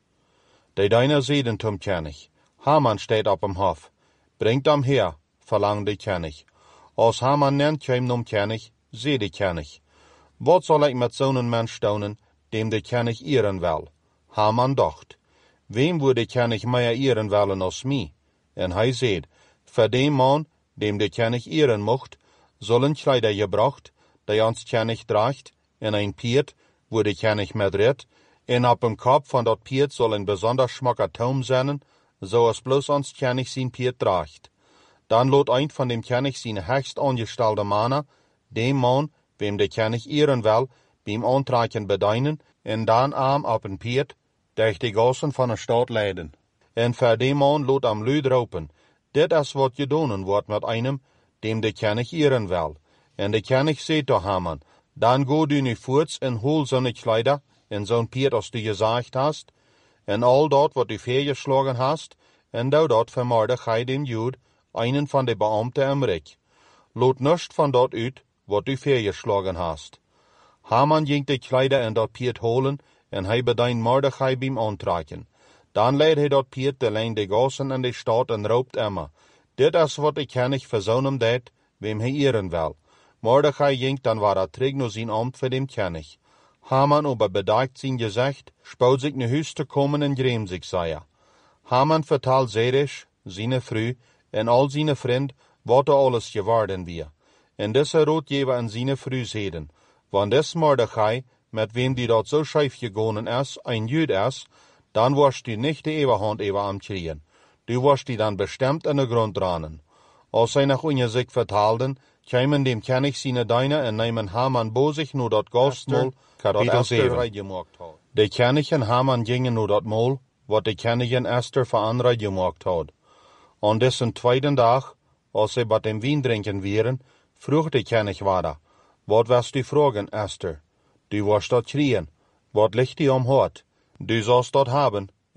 De Diener zeiden zum König, Haman steht op dem Hof, bringt hem her, verlangde de König. Als Haman nennt kwam nom König, zei de König, wat zal ik met zo'n mens doen, dem de König ehren wil? Haman dacht, wem würde de König mehr ehren willen als mij? En hij zei, voor den man, dem de König ehren mocht, zullen Kleider gebracht, die ans König draagt, en ein Piet, wo de König met redt, en op dem Kopf van dat Piet soll ein besonders schmacker Taum zijn, zoals bloß ans König sein Piet draagt. Dan lot ein van dem König zijn höchst angestelde Manner, dem man, wem de König ehren will, beim Antragen bedienen, en dan arm op een Piet, durch die Gassen van een stad leiden. En voor dem man lot am luid roepen, dit is wat gedaan wordt met einem, dem de König ehren will. En de König zei tot Haman, dan go du nu voorts en hol zo'n Kleider, en zo'n Piet als du gesagt hast, en al dat wat du vergeschlagen hast, en doe dat voor Mordechai den Jud, einen van de Beamten im Rijk. Lot nichts van dat uit, wat du vergeschlagen hast. Haman ging de Kleider en dat Piet holen, en hij bedient Mordechai beim Antragen. Dan leidt hij dat Piet de lijn de gassen en de stad en roept immer, dit is wat de König voor zo'n deed, wem hij ehren wil. Mordechai ging dan weer terug naar zijn ambt voor dem König. Haman aber bedacht zijn gezicht, spoot zich naar huis te komen en greem zich, zei er. Haman vertelt Zeresh, seine vrouw, en al seine vriend, wat er alles geworden weer. En deze roodgever en seine vrouw zeiden, wann des Mordechai, met wem die dat zo scheif gegonen is, ein Jud is, dan worst du nicht de Eberhand über am kriegen. Du worst die dan bestimmt in de grond ranen. Als zij nach unje zich vertaalden, kwamen dem König seine Diener en nemen Haman bo zich nu dat gastmaal, kapitel 7. De König en Haman gingen nu dat maal, wat de Königin Esther veranreit gemaakt had. An dessen tweeden dag, als zij bij dem wien drinken waren, vroeg de König weiter, wat wirst du fragen, Esther? Du wirst dat kriegen, wat ligt die am Hort? Du sollst dat haben,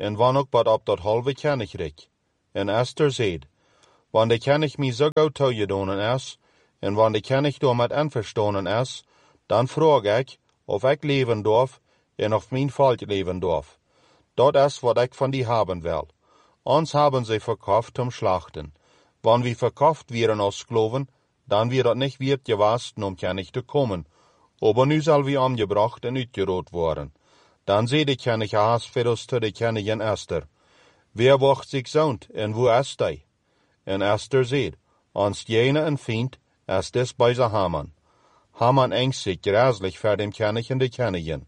en wann ook bad op dat halve kennig rik. En Esther zeid, wann de kennig mi so gauw toegedonen is, en wann de kennig door met einverstonen is, dan vraag ik of ik leven dorf en of mijn volk leven dorf. Dat is wat ik van die haben wil. Ons haben sie verkauft zum Schlachten. Wann wir verkauft wären als Skloven, dann wir dat nicht wird gewasten, kennig te kommen. Aber nu zal wir umgebracht en uitgerood worden. Dan zei de kennig Ahasverus te de kennigin Esther, wer wacht zich zoont en wo is hij? En Esther zei, ons jene en vriend is des bij zijn Haman. Haman engst zich gräslich voor dem kennig en de kennigin.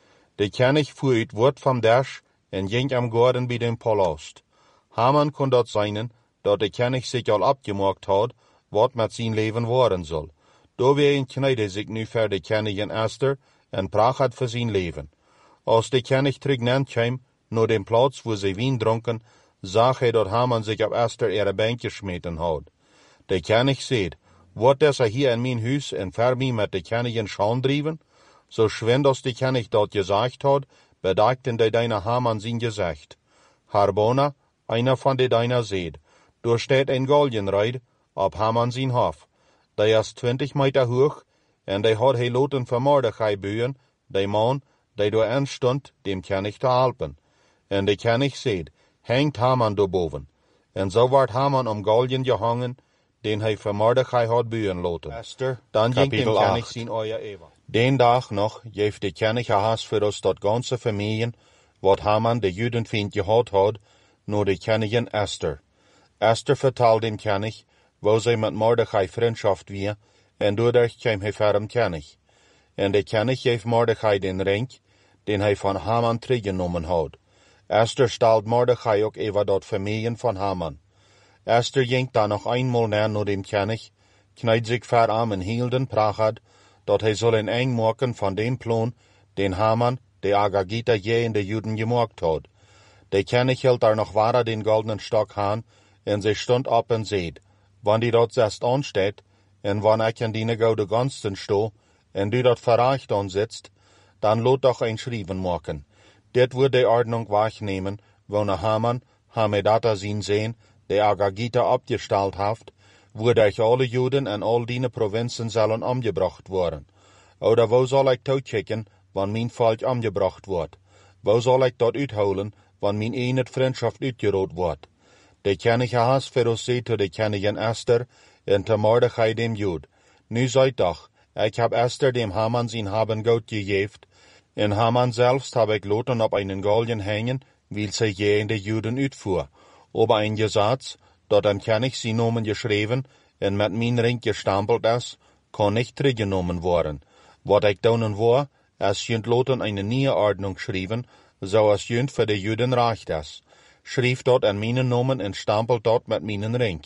De kennig fuhr het woord van Dash en ging am Gordon bij dem Palast. Haman kon dat zijn, dat de kennig zich al abgemaakt had, wat met zijn leven worden zal. Doorwegen kneidde zich nu voor de kennigin Esther en pracht voor zijn leven. Als de kennig terugnant kwam, naar dem plaats wo ze wien dronken, zag hij dat Haman zich op Esther ihre benkje smeten had. De kennig zei, wat is hier in mijn huis en ver mij met de kennigin schaam drijven? Zo schwind als de kennig dat gezegd had, bedachten de deine Haman zijn gezegd. Harbona, einer van de deiner zeid, door steht een galgenreid op Haman zijn hof. Die is 20 meter hoog, en die had hij loten voor Mordechai buien, die man, die door aanstond, dem kennig te helpen. En de kennig zeid, hangt Haman daarboven. En zo werd Haman galgen gehangen, den hij voor Mordechai had buien loten. Esther, dan ging dem kennig zijn oja Eva. Den dag nog geeft de kennig Ahasverus dat ganze familien, wat Haman de Judenvriend gehad had, naar de kennigin Esther. Esther vertelde dem kennig, wo zij met Mordechai vriendschaft weer, en doordat kwam hij voor hem kennig. En de kennig geeft Mordechai den ring, den hij van Haman teruggenomen had. Esther stelt Mordechai ook over dat familien van Haman. Esther ging dan nog eenmaal naar dem kennig, knijdt zich voor hem en hielden pracht, dat hij zal een eng maken van dem plan, den Haman, de Agagita je in de Juden gemaakt had. De kennig hield daar nog ware den goldenen stok aan, en ze stond op en zeid, wann die dat zest aansteht, en wann ik in die gouden gansten sto, en du dat verreicht aanzitst, dan lot doch ein Schreiben maken. Dit wordt de Ordnung wahrnehmen, wonne Haman, Hamedata zien zijn, de Agagita opgesteld heeft, wodurch alle Juden en al die provinzen zullen umgebracht worden. Oder wo zal ik toechecken, wann mijn volk umgebracht wordt? Wo zal ik dat uitholen, wann mijn ene vriendschap uitgerood wordt? De kennig Ahasverus zei te de kennigin Esther en te Mordechai dem Jud. Nu zei toch, ik heb Esther dem Haman zijn haben goud gegeven, en Haman selbst heb ik loten op einen galgen hängen, wil ze je in de Juden uitvoer. Aber ein Gesetz, dat am kennig zijn nomen geschreven en met mijn ring gestampelt is, kan nicht teruggenomen worden. Wat ik doen wil, is junt loten eine nieuwe Ordnung schrijven, zoals junt voor de Juden recht is. Schrijf dat en mijn nomen en stampelt dat met mijn ring.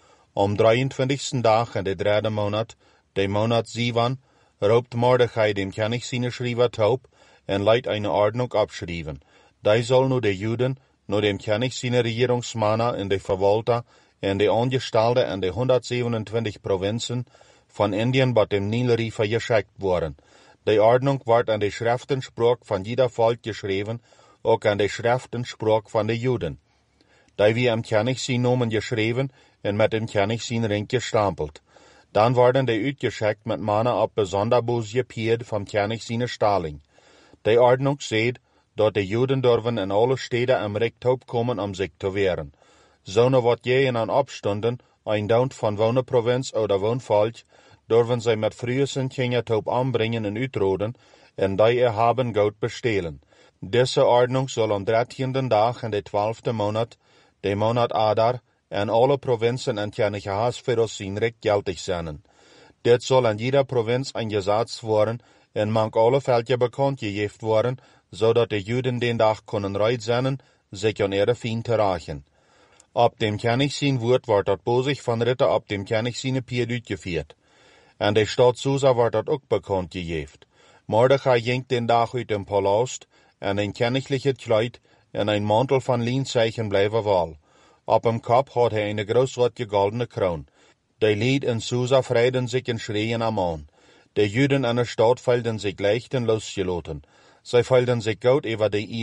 Om 23. dag in de derde maand, de maand Sivan, roept Mordechai dem kennig zijn schrijver taub en leidt eine Ordnung abschrijven. Die soll nu de Juden, nu dem kennig zijn regeringsmannen in de verwalter en de Angestellte en de 127 provinzen van Indien bat dem Nilrifer geschickt worden. De Ordnung wordt aan de schriftenspraak van jeder volk geschreven, ook aan de schriftenspraak van de Juden. Die wie am kennig zijn nomen geschreven en met dem kennig zijn ring gestampelt. Dan worden die uitgeschickt met mannen op bijzonder boos gepierd van kennig zijn staling. De Ordnung zegt, dat de Juden durven in alle steden am recht opkomen om zich te weren. Zone wat je in aan opstunden, een daunt van wonen provinz oder woonvolk, durven zij met vriezen kinderen top aanbrengen en uitroden, en die haben goud bestelen. Deze Ordnung soll am 13. dag in de 12e maand, de maand Adar, en alle provinzen en kennig Ahasverus zijn recht geldig zijn. Dit zal in jeder provinz een Gesetz worden, en mag alle velden bekend gegeven worden, zodat de Juden den dag kunnen reit zijn, zich aan ihre Feind te rächen. Op dem kennig zijn woord wordt dat bozig van Ritter op dem kennig zijn pied uitgeführt. En de stad Susa wordt dat ook bekend gegeven. Mordechai ging den dag uit dem Palast, en een kennigliche Kleid, en een mantel van lienzeichen blijven wal. Op hem kop had hij een großrote goldene kroon. De Lied in Susa vreiden zich en schreien am aan. De Juden an der Stadt feilden sich leicht en losgeloten. Zij feilden sich goud over de eer,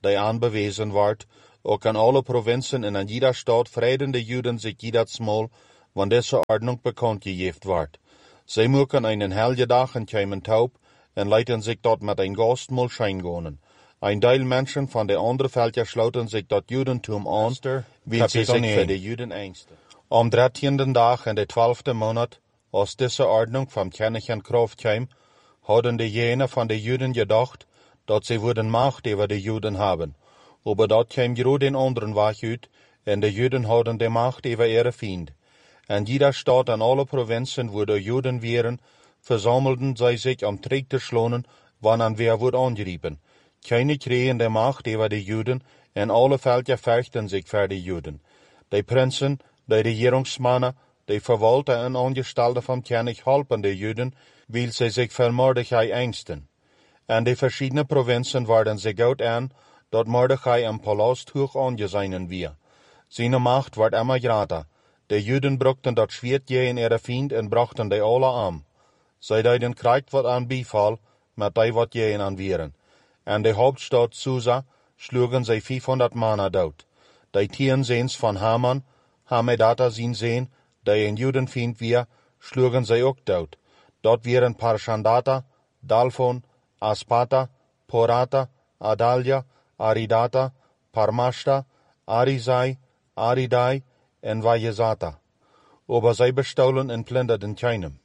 die aanbewezen wordt, ook in alle provinzen en in jeder stad vreden de Juden zich jedersmal, wann deze Ordnung bekannt gegeven wordt. Zij mogen einen Helgedag en komen taub en leiten sich dort mit ein Gastmahl scheingonen. Ein Teil Menschen von der anderen Völker schloten sich dort Judentum an, weil sie sich für die Juden ängsten. Am 13. Tag in der 12. Monat, als diese Ordnung vom König in Kraft kam, hadden diejenigen von den Juden gedacht, dass sie würden Macht über die Juden haben. Aber dort kam genau den anderen Weg uit, und die Juden hadden die Macht über ihre Feind. In jeder Stadt in alle Provinzen, wo die Juden wären, versammelten sie sich am Trick zu schlagen, wann an wer wurde angegriffen. Keine kriegen die Macht über die Juden, und alle Völker fürchten sich für die Juden. Die Prinzen, die Regierungsmänner, die Verwalter und Angestellte vom König halten die Juden, weil sie sich für Mordechai ängsten. In die verschiedenen Provinzen werden sie gut an, dass Mordechai im Palast hoch angesehen wird. Seine Macht wird immer größer. Die Juden brauchten das Schwert gegen ihre Feind und brachten die alle an. Sie deuten Krieg wird an Befall, mit die wat gegen an wären. In der Hauptstadt Susa schlugen sie 500 Männer tot. Die Tierensehns von Haman, Hamedata sein Sehn, die ein Judenfeind wir, schlugen sie auch tot. Dort wären Parshandata, Dalphon, Aspata, Porata, Adalia, Aridata, Parmashta, Arisai, Aridai und Vajezata. Aber sie bestohlen und plünderten keinem.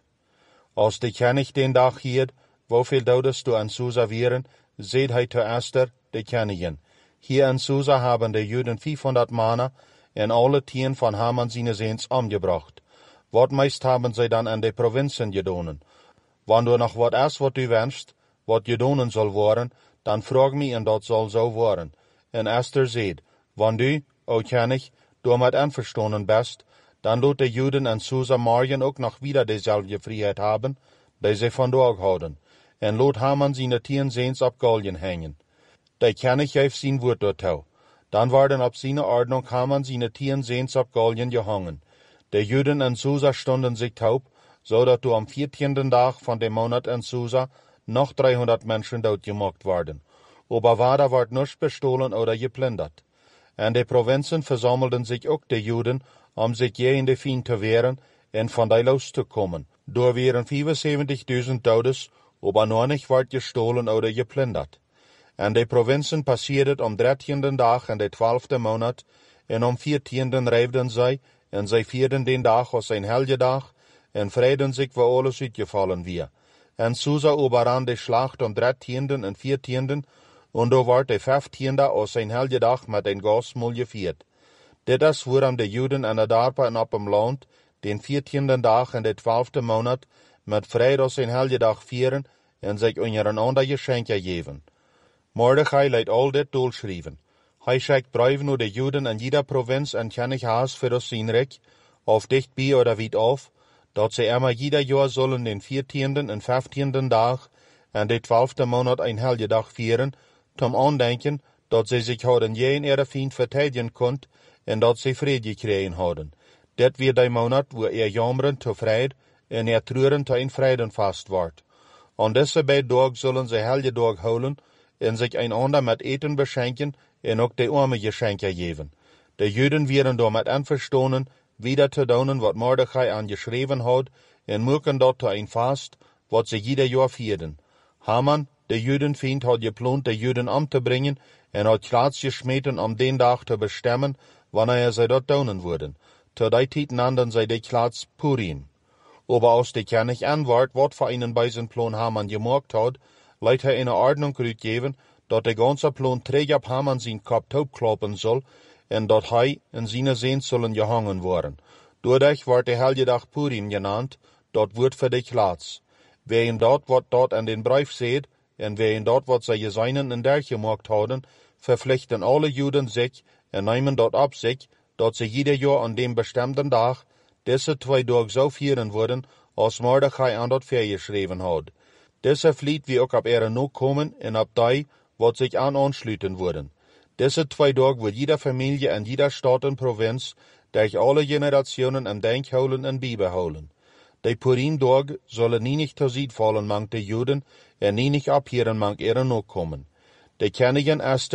Als die König den Tag hielt, wieviel Todes du an Susa wären, seht hij zu Esther, die Königin. Hier in Susa haben die Juden 500 Männer und alle Tieren von Haman seine Sehns umgebracht. Wat meist haben sie dann an die Provinzen gedonen. Wenn du noch wat ist, wat du wünschst, wat gedonen soll worden, dann frag mich und dat soll so worden. Und Esther seht, wenn du, o König, du mit einverstanden bist, dann lot die Juden in Susa morgen auch noch wieder dieselbe Freiheit haben, die sie von dort haben. Und lot Haman seine Tieren Sehns ab Galgen hängen. Der König gab sein Wort dazu. Dann werden ab seiner Ordnung Haman seine Tieren Sehns ab Galgen gehangen. Die Juden in Susa stunden sich taub, so dass du am 14. Tag von dem Monat in Susa noch 300 Menschen dort gemacht werden. Aber weiter wird nichts bestohlen oder geplündert. In den Provinzen versammelten sich auch die Juden, sich gegen die Feind zu wehren und von da loszukommen. Da wären 75.000 Todes, aber noch nicht wird gestohlen oder geplündert. In den Provinzen passiert am 13. Tag in der 12. Monat, und am 14. reibten sie, und sie vierten den Tag als ein Helgetag, und freuten sich, wo alles uitgefallen wir. En Susa überrann die Schlacht am 13. und 14. und da ward der 15. als ein Helgetag mit ein Gastmahl gefeiert. Dit woran die Juden in der Darpa und ab dem Land, den 14. Tag in der 12. Monat, mit Fried als ein Helgetag vieren und sich untereinander Geschenke geben. Mordechai leidt all dit doorschrijven. Hij schickt Brieven naar de Juden in jeder Provinz en König Haas für das sein Reich, auf dichtbij oder weit auf, dat sie immer jeder Jahr sollen den 14. und 15. Tag en de 12. Monat ein Helgetag vieren, zum Andenken, dat sie sich hadden jeden ihre Feind verteidigen konnt en dat sie Friede gekriegen hadden. Dit wird der Monat, wo jammeren zu Fried en treuren zu ein Friedenfest wordt. An diese beiden Tagen sollen sie Helgetag holen en sich einander mit Eten beschenken en ook de arme Geschenke geben. De Juden werden damit einverstanden, wieder zu tun, wat Mordechai angeschrieben hat, en mögen dort ein Fast, wat sie jeder Jahr vierten. Haman, der Judenfeind, hat geplant, die Juden umzubringen, en hat Platz geschmeten, um den Tag zu bestimmen, wann sie dort tun würden. Zu der Zeit nannten sie die Platz Purim. Aber aus der König antwort, wat für einen bei seinem Plan Haman gemacht hat, leidt er eine Ordnung gegeben, dat der ganze Plan träg ab Haman sein Kopf taub kloppen soll, en dat hij en seine Sehns sollen gehangen worden. Dadurch wordt der Helgetag Purim genannt, dat wordt für die Platz. Wer in dort wat dort an den Brief seht, en wer in dort wat sie seinen in der gemacht haben, verpflichten alle Juden sich en nehmen dort ab sich, dat sie jeder Jahr an dem bestimmten Tag diese 2 Tage so vieren würden, als Mordechai an dort geschrieben hat. Diese Fliet wie auch ab ihre noch kommen en ab die, wat sich anschließen würden. Diese 2 Tage wird jeder Familie in jeder Stadt und Provinz durch alle Generationen im Denk holen und beibehalten. Die Purim-Tage sollen nie nicht zur Sied fallen, mangt die Juden, und nie nicht abhören, mangt ihre Nachkommen. Die Königin Esther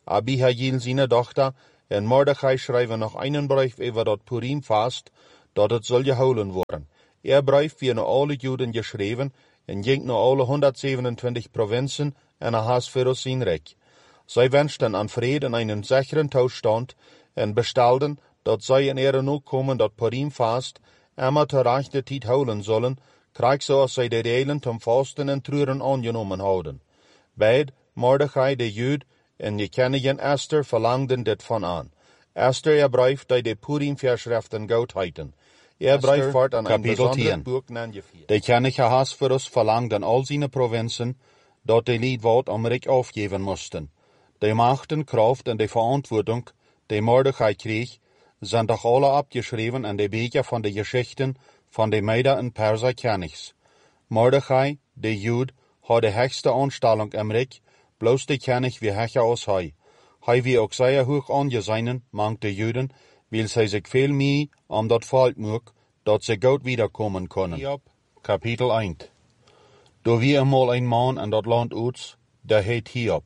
Abihail seine Tochter, en Mordechai schreiben noch einen Brief über dat Purimfast, dat het soll gehouden worden. Brief wird naar alle Juden geschreven en ging naar alle 127 provinzen en Ahasverus zijn rijk. Zij wenschten aan vrede en einen sicheren Toestand en bestelden dat zij in ere nu komen dat Purimfast immer ter rechte tijd houden zullen, krijg zoals zij de delen zum Fasten en Treuren aangenomen houden. Beid, Mordechai de Jood en je Königin Esther verlangden dit van aan. Esther brief die de Purim-Verschriften goud heiten. Brief wordt aan een besondere boek nangevierd. De König Ahasverus verlangden al zijn provinzen dat de lied wat om Rijk afgeven moesten. De machten, kracht en de verantwoording die Mordechai kreeg, zijn doch alle abgeschreven in de Bücher van de Geschichten van de Meder en Perser Königs. Mordechai, de Jood, had de hoogste aanstelling im Rijk, bloos de König wie hecher als hij. Hij wie ook zeer hoog aangesehen, mangt de Juden, wil zij zich veel meer om dat volk moek, dat ze goed wiederkomen kunnen. Hiob, Kapitel 1. Do wie eenmaal een man in dat land uits, der heet Hiob.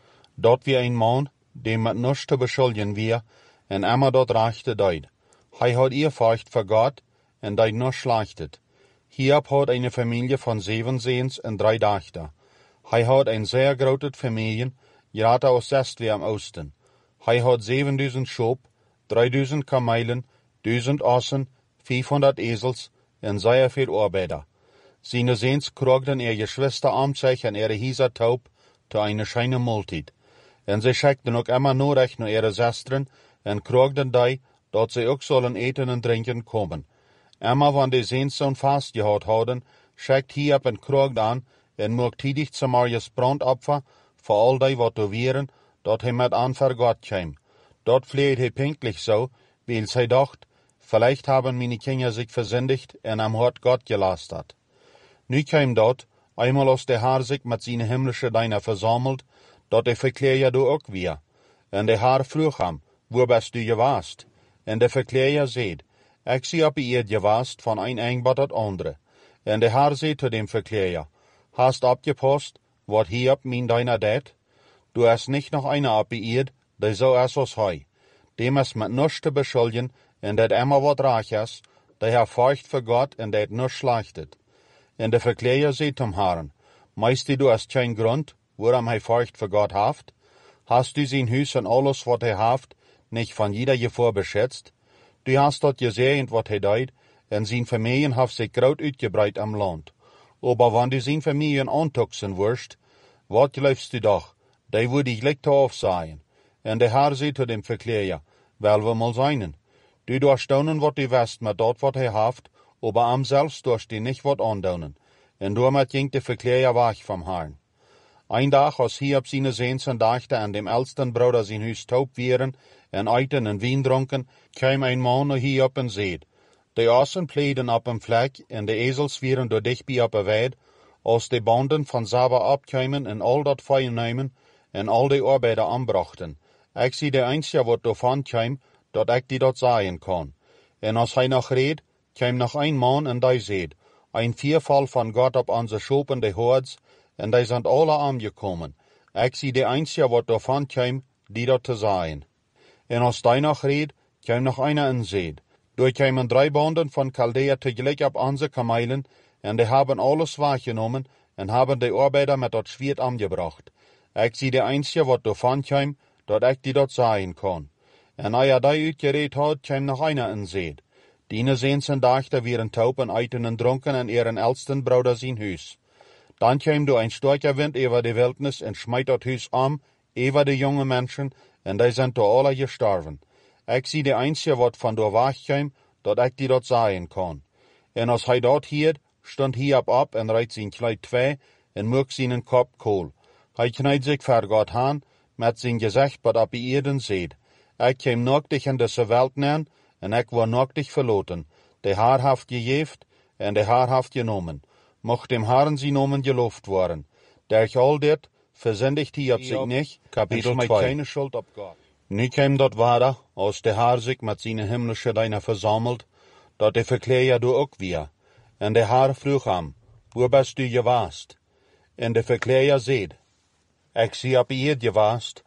Dat wie een man, die met niets te beschuldigen wie, en immer dat rechte deed. Hij had eerfurcht voor God, en deed niets schlechtet. Hiob had een familie van 7 zoons en 3 dochters. Hij had een zeer grote familie, gerade aus Westweer im Osten. Hij had 7000 schop, 3000 kamelen, 1000 ossen, 500 ezels en zeer veel arbeider. Seine zoons krogden Geschwister om zich en Hieser taub te eine scheine Multit. En ze schickten ook immer nodig naar ihre Zestren en krogden die, dat ze ook zullen eten en drinken komen. Immer wann die zoons zo'n vast gehad hadden, schickt Hiob en krogt aan en mocht tidig zum Marius brandopfer voor al die wat weren, dat hij met aan voor God kwam. Dat vleed hij pinklich zo, weil zij dacht, vielleicht haben meine Kinder sich versündigt en am Hort Gott gelastert. Nu kwam dat, einmal aus der Haar sich mit seine himmlische Deiner versammelt, dat de verkleer du ook weer. En de Haar vroeg hem, wo bist du geweest? En de verkleer zeid, ik zie op eerd geweest van een engbat dat andere. En de Haar zeid zu dem verkleer, hast abgepasst, wat Hiob min Deiner deed? Du hast nicht noch einer abbeirrt, die so ist als hij. Dem ist mit nichts te beschuldigen, en dat immer wat reich is, die furcht voor God en dat nichts schlechtet. En de verkleer zei zum Herrn, meist du hast kein Grund, warum hij furcht voor God haft? Hast du sein Hus en alles wat hij haft, nicht von jeder Gefahr beschützt? Du hast dort gesehen, wat hij deed, en zijn Familien haft sich groot uitgebreid am Land. Aber wenn du zijn Familien antuxen wirst, wat geloofst du doch, die würde ich licht aufsehen. En de Herr zei zu dem Verkleer, wel we mal seinen. Du durchstaunen wat du west met dat wat hij haft, aber am selbst durst du nicht wat andaunen. En damit ging de Verkleer weg vom Herrn. Ein Tag, als Hiob seine Zoons en Dochter an dem ältesten Bruder sein Hus taub wären, en eiten en Wein dronken, kam ein Mann nach Hiob en zeid, de Ossen pleiden op een Fleck, en de Esels wären door dichtbij op een weid, als de Banden van Saba abkwamen en al dat Feuer nemen, en al de Arbeider anbrachten. Ik zie de einzige wat davon kwam, dat ik die dat sagen kan. En als hij nog reed, kwam nog een man en die zeid, ein Vierfall van God op onze schopen de Hords, en die zijn alle aangekomen. Ik zie de einzige wat davon kwam, die dat te sagen. En als die nog reed, kwam nog einer en zeid, door kwamen 3 Banden van Chaldea tegelijk op onze kamelen, en die hebben alles waargenomen, en hebben de Arbeider met dat Schwert angebracht. Ik zie de einzige wat davon kwam, dat ik die dat sagen kan. En als die uitgereed had, kwam nog einer en zeid, die zoons en dochter wären taub en eiten en dronken en ihren ältesten Bruder zijn Hus. Dan kwam door een sterker wind over de wildnis en smijt dat Hus om, over de jonge mensen, en die zijn door alle gestorven. Ik zie de einzige wat van door weg kwam, dat ik die dat sagen kan. En als hij dat hield, stond Hiob op en reikt zijn kleid 2 en moek zijn kop kool. Hij knijdt zich voor God aan, met zijn gezicht wat op de Erden zeid. Ik kwam noktig in deze Welt neer, en ik word noktig verloten. De Haar haft gegeeft, en de Haar haft genomen. Mocht dem Herrn zijn nomen geloofd worden. Durch al dit versündigt Hiob zich niet, Kapitel 2. Keine Schuld op God. Nu kwam dat wader, als de Herr zich met zijn himmlische Deiner versammelt, dat de verkleer du ook weer. En de Herr vroeg hem, wo bist du geweest? En de verkleer zeid, ik zie op eerd geweest,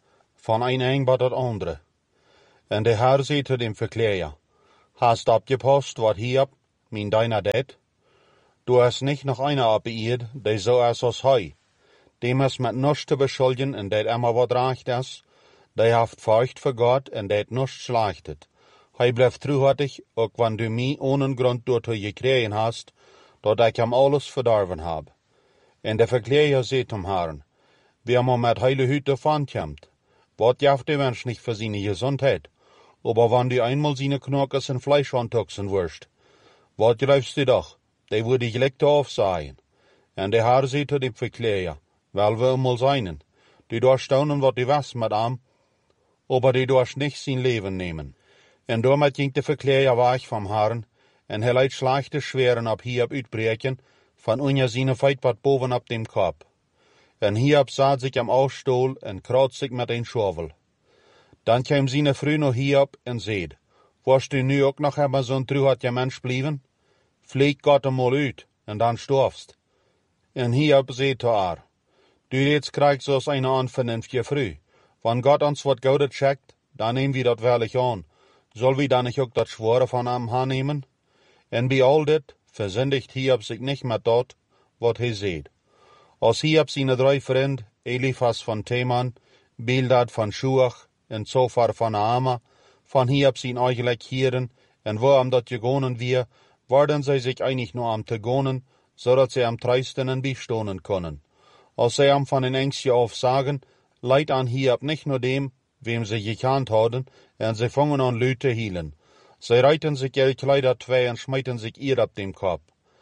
van een eng tot het andere. En de Heer zei tot dem verkleer, hast opgepast wat hier min deiner det? Du hast nicht noch einer abbeirrt, der so ist als hij. Dem is met nichts te beschuldigen en dat immer wat recht is. Der haft feucht für Gott en dat nichts schlechtet. Hij blijft truhartig, ook wann du mij ohne Grund door te gekregen hast, dat ik hem alles verdorven heb. En de verkleer zei zum Herrn, wie man met heile Hüte vankomt, wat jaft der Mensch nicht für seine Gesundheit, aber wann du einmal seine Knockers en Fleisch antuxen wirst, wat glaubst du doch, der würde ich leck aufsagen. En der Herr zei zu dem verkleer, wel will mal seinen, du darfst staunen wat du was mit ihm, aber du darfst nicht sein Leben nehmen. En damit ging der verkleer weg vom Herrn, en hij leidt schlechte Schweren ab hier uitbreken, van unja seine Feit wat boven op dem Kopf. En hierop zat sich am Ausstuhl en kraut sich met een Schauvel. Dan kwam seine Frau noch hierop en zeid, warst du nu ook nog hebben zo'n truhartje Mensch blijven? Vlieg Gott einmal uit, en dan storfst. En hierop zeid haar, du jetzt kriegst so's eine unvernünftige Frau. Wann Gott uns wat Gutes schickt, dann nehmen wir dat wirklich an. Soll wir dann nicht auch dat Schwore von ihm annehmen? En bij al dit versündigt Hiob sich nicht met dat, wat hij zeid. Als Hiob seine drei Vrienden, Eliphas von Teman, Bildad von Schuach en Zophar von Naama, von Hiob zijn eigenlijk Hieren, en waarom dat gegonen wir, worden zij sich einig nur am te gonen, zodat zij am treisten en bijstonen können. Als zij am von den Ängstje auf sagen, leidt an Hiob nicht nur dem, wem sie gekannt hadden, en sie fangen an Leute hielen. Sie reiten sich ihre Kleider zwei und schmeiten sich ihr ab dem Kopf.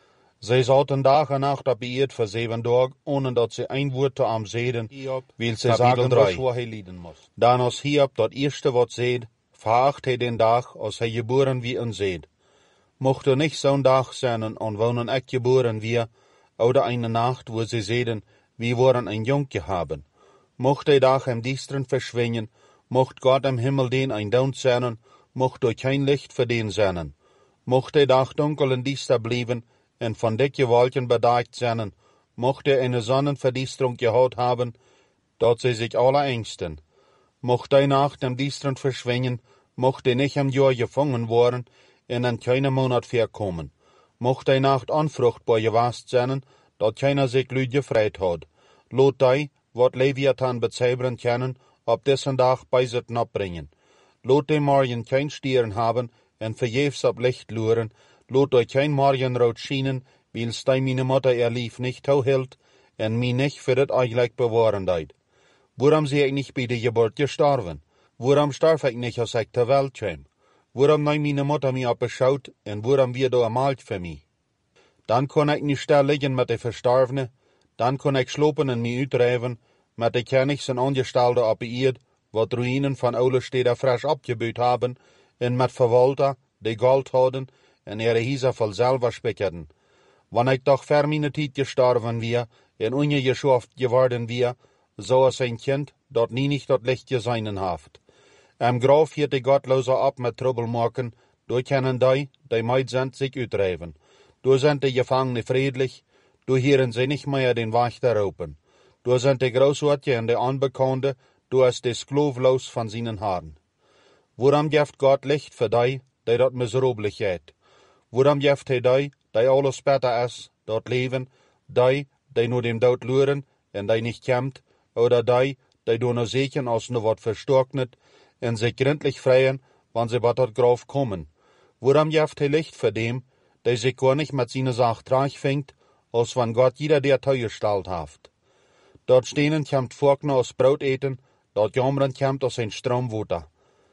Sie saßen Tag und Nacht ab ihr für 7 Tage, ohne dass sie ein Wort zu am sehen, weil sie sagen, was er leiden muss. Dann als Hiob das erste Wort seht, veracht er den Tag, als er geboren wie ein seht. Mocht er nicht so'n Tag sein und wonen echt geboren wie, oder eine Nacht, wo sie sehen, wie woren ein Junge haben. Mocht der Tag im Düstern verschwinden, mocht Gott im Himmel den ein Down sein, mocht er kein Licht für den sein. Mocht der Tag dunkel und düster bleiben, und von dicke Wolken bedeckt sein, mocht er eine Sonnenverdüsterung gehaut haben, dort sie sich alle ängsten. Mocht die Nacht im Düstern verschwinden, mocht er nicht im Jahr gefangen worden, und in keinem Monat verkommen. Mocht die Nacht unfruchtbar gewast sein, dort keiner sich Lüd gefreit hat. Lot die, wat Leviathan bezeibren können, ob dessen Tag bei sich abbringen. Lot die Morgen kein Stieren haben, en verjefs ab Licht luren, lot euch kein Morgenrot schienen, weil's die meine Mutter ihr Lief nicht hält, en mi nicht für das eigentlich bewahren deit. Warum sie ich nicht bei der Geburt gestorben? Warum starf ich nicht, als ich zur Welt kam? Warum nein meine Mutter mich abgeschaut, en warum wir da ermalt für mich? Dann kann ich nicht still liegen mit den Verstorbenen, dann kann ich schlopen en mich uitreiven, mit den Königs en Angestellten abbeirrt, wat Ruinen von oude Städten frisch abgebaut haben, en mit Verwalter, die Gold hadden, en ihre Häuser voll selber spickerten. Wann ich doch vor meine Zeit gestorben wir, en ungeschaft geworden wir, so als ein Kind, dort nie nicht dort Licht geseinen haft. Am Graf hielt die Gottloser ab mit Trouble machen, durch können die meid sind, sich uitreiven. Du sind die Gefangene friedlich, du hören sie nicht mehr den Wächter ropen. Du sind die Großorte und die Unbekannte, du hast die sklavlos von seinen Haaren. Warum gibt Gott Licht für die dort miserablich geht? Warum gibt die alles besser ist, dort leben, die nur dem Tod luren und die nicht kämmt, oder die nur sehen als nur wat verstocknet und sich gründlich freien, wann sie bei dort Graf kommen? Warum gibt Licht für dem, der sich gar nicht mit seiner Sache trage fängt, als wenn Gott jeder der Teuer stellt haft? Dort stehen kämmt Forkner aus Brot eten, dort jammern kämmt aus ein Stromwater.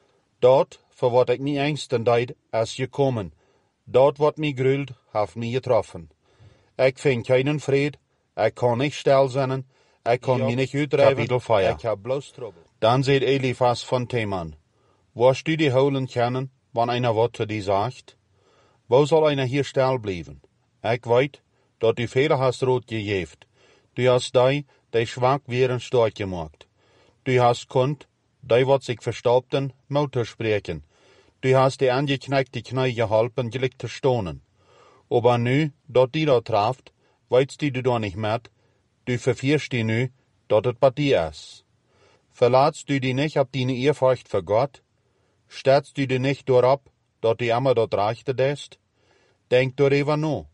Dort, für wat ich nie Ängsten deid, ist gekommen. Dort wat mi grüllt, haft mi getroffen. Ich find keinen Fried, ich kann nicht still sein, ich kann mich nicht uitreiben, ich hab bloß Trouble. Dann seht Eliphas von Teman, wirst du die holen können, wann einer wat zu dir sagt? Wo soll einer hier still bleiben? Ich weet, dat du Fehler hast rot gejeft. Du hast die schwach wären stark gemacht. Du hast konnt, die wat sich verstaubten, Mutter sprechen. Du hast die angeknackte Knie geholpen, gleich zu stonen. Aber nu, dat die da traft, weißt du da nicht mehr, du verfierst die nu, dat het bei dir ist. Verlaatst du die nicht ab deine Ehrfurcht für Gott? Stellst du die nicht dort ab, dort die immer dort reichte dest? Denk darüber no.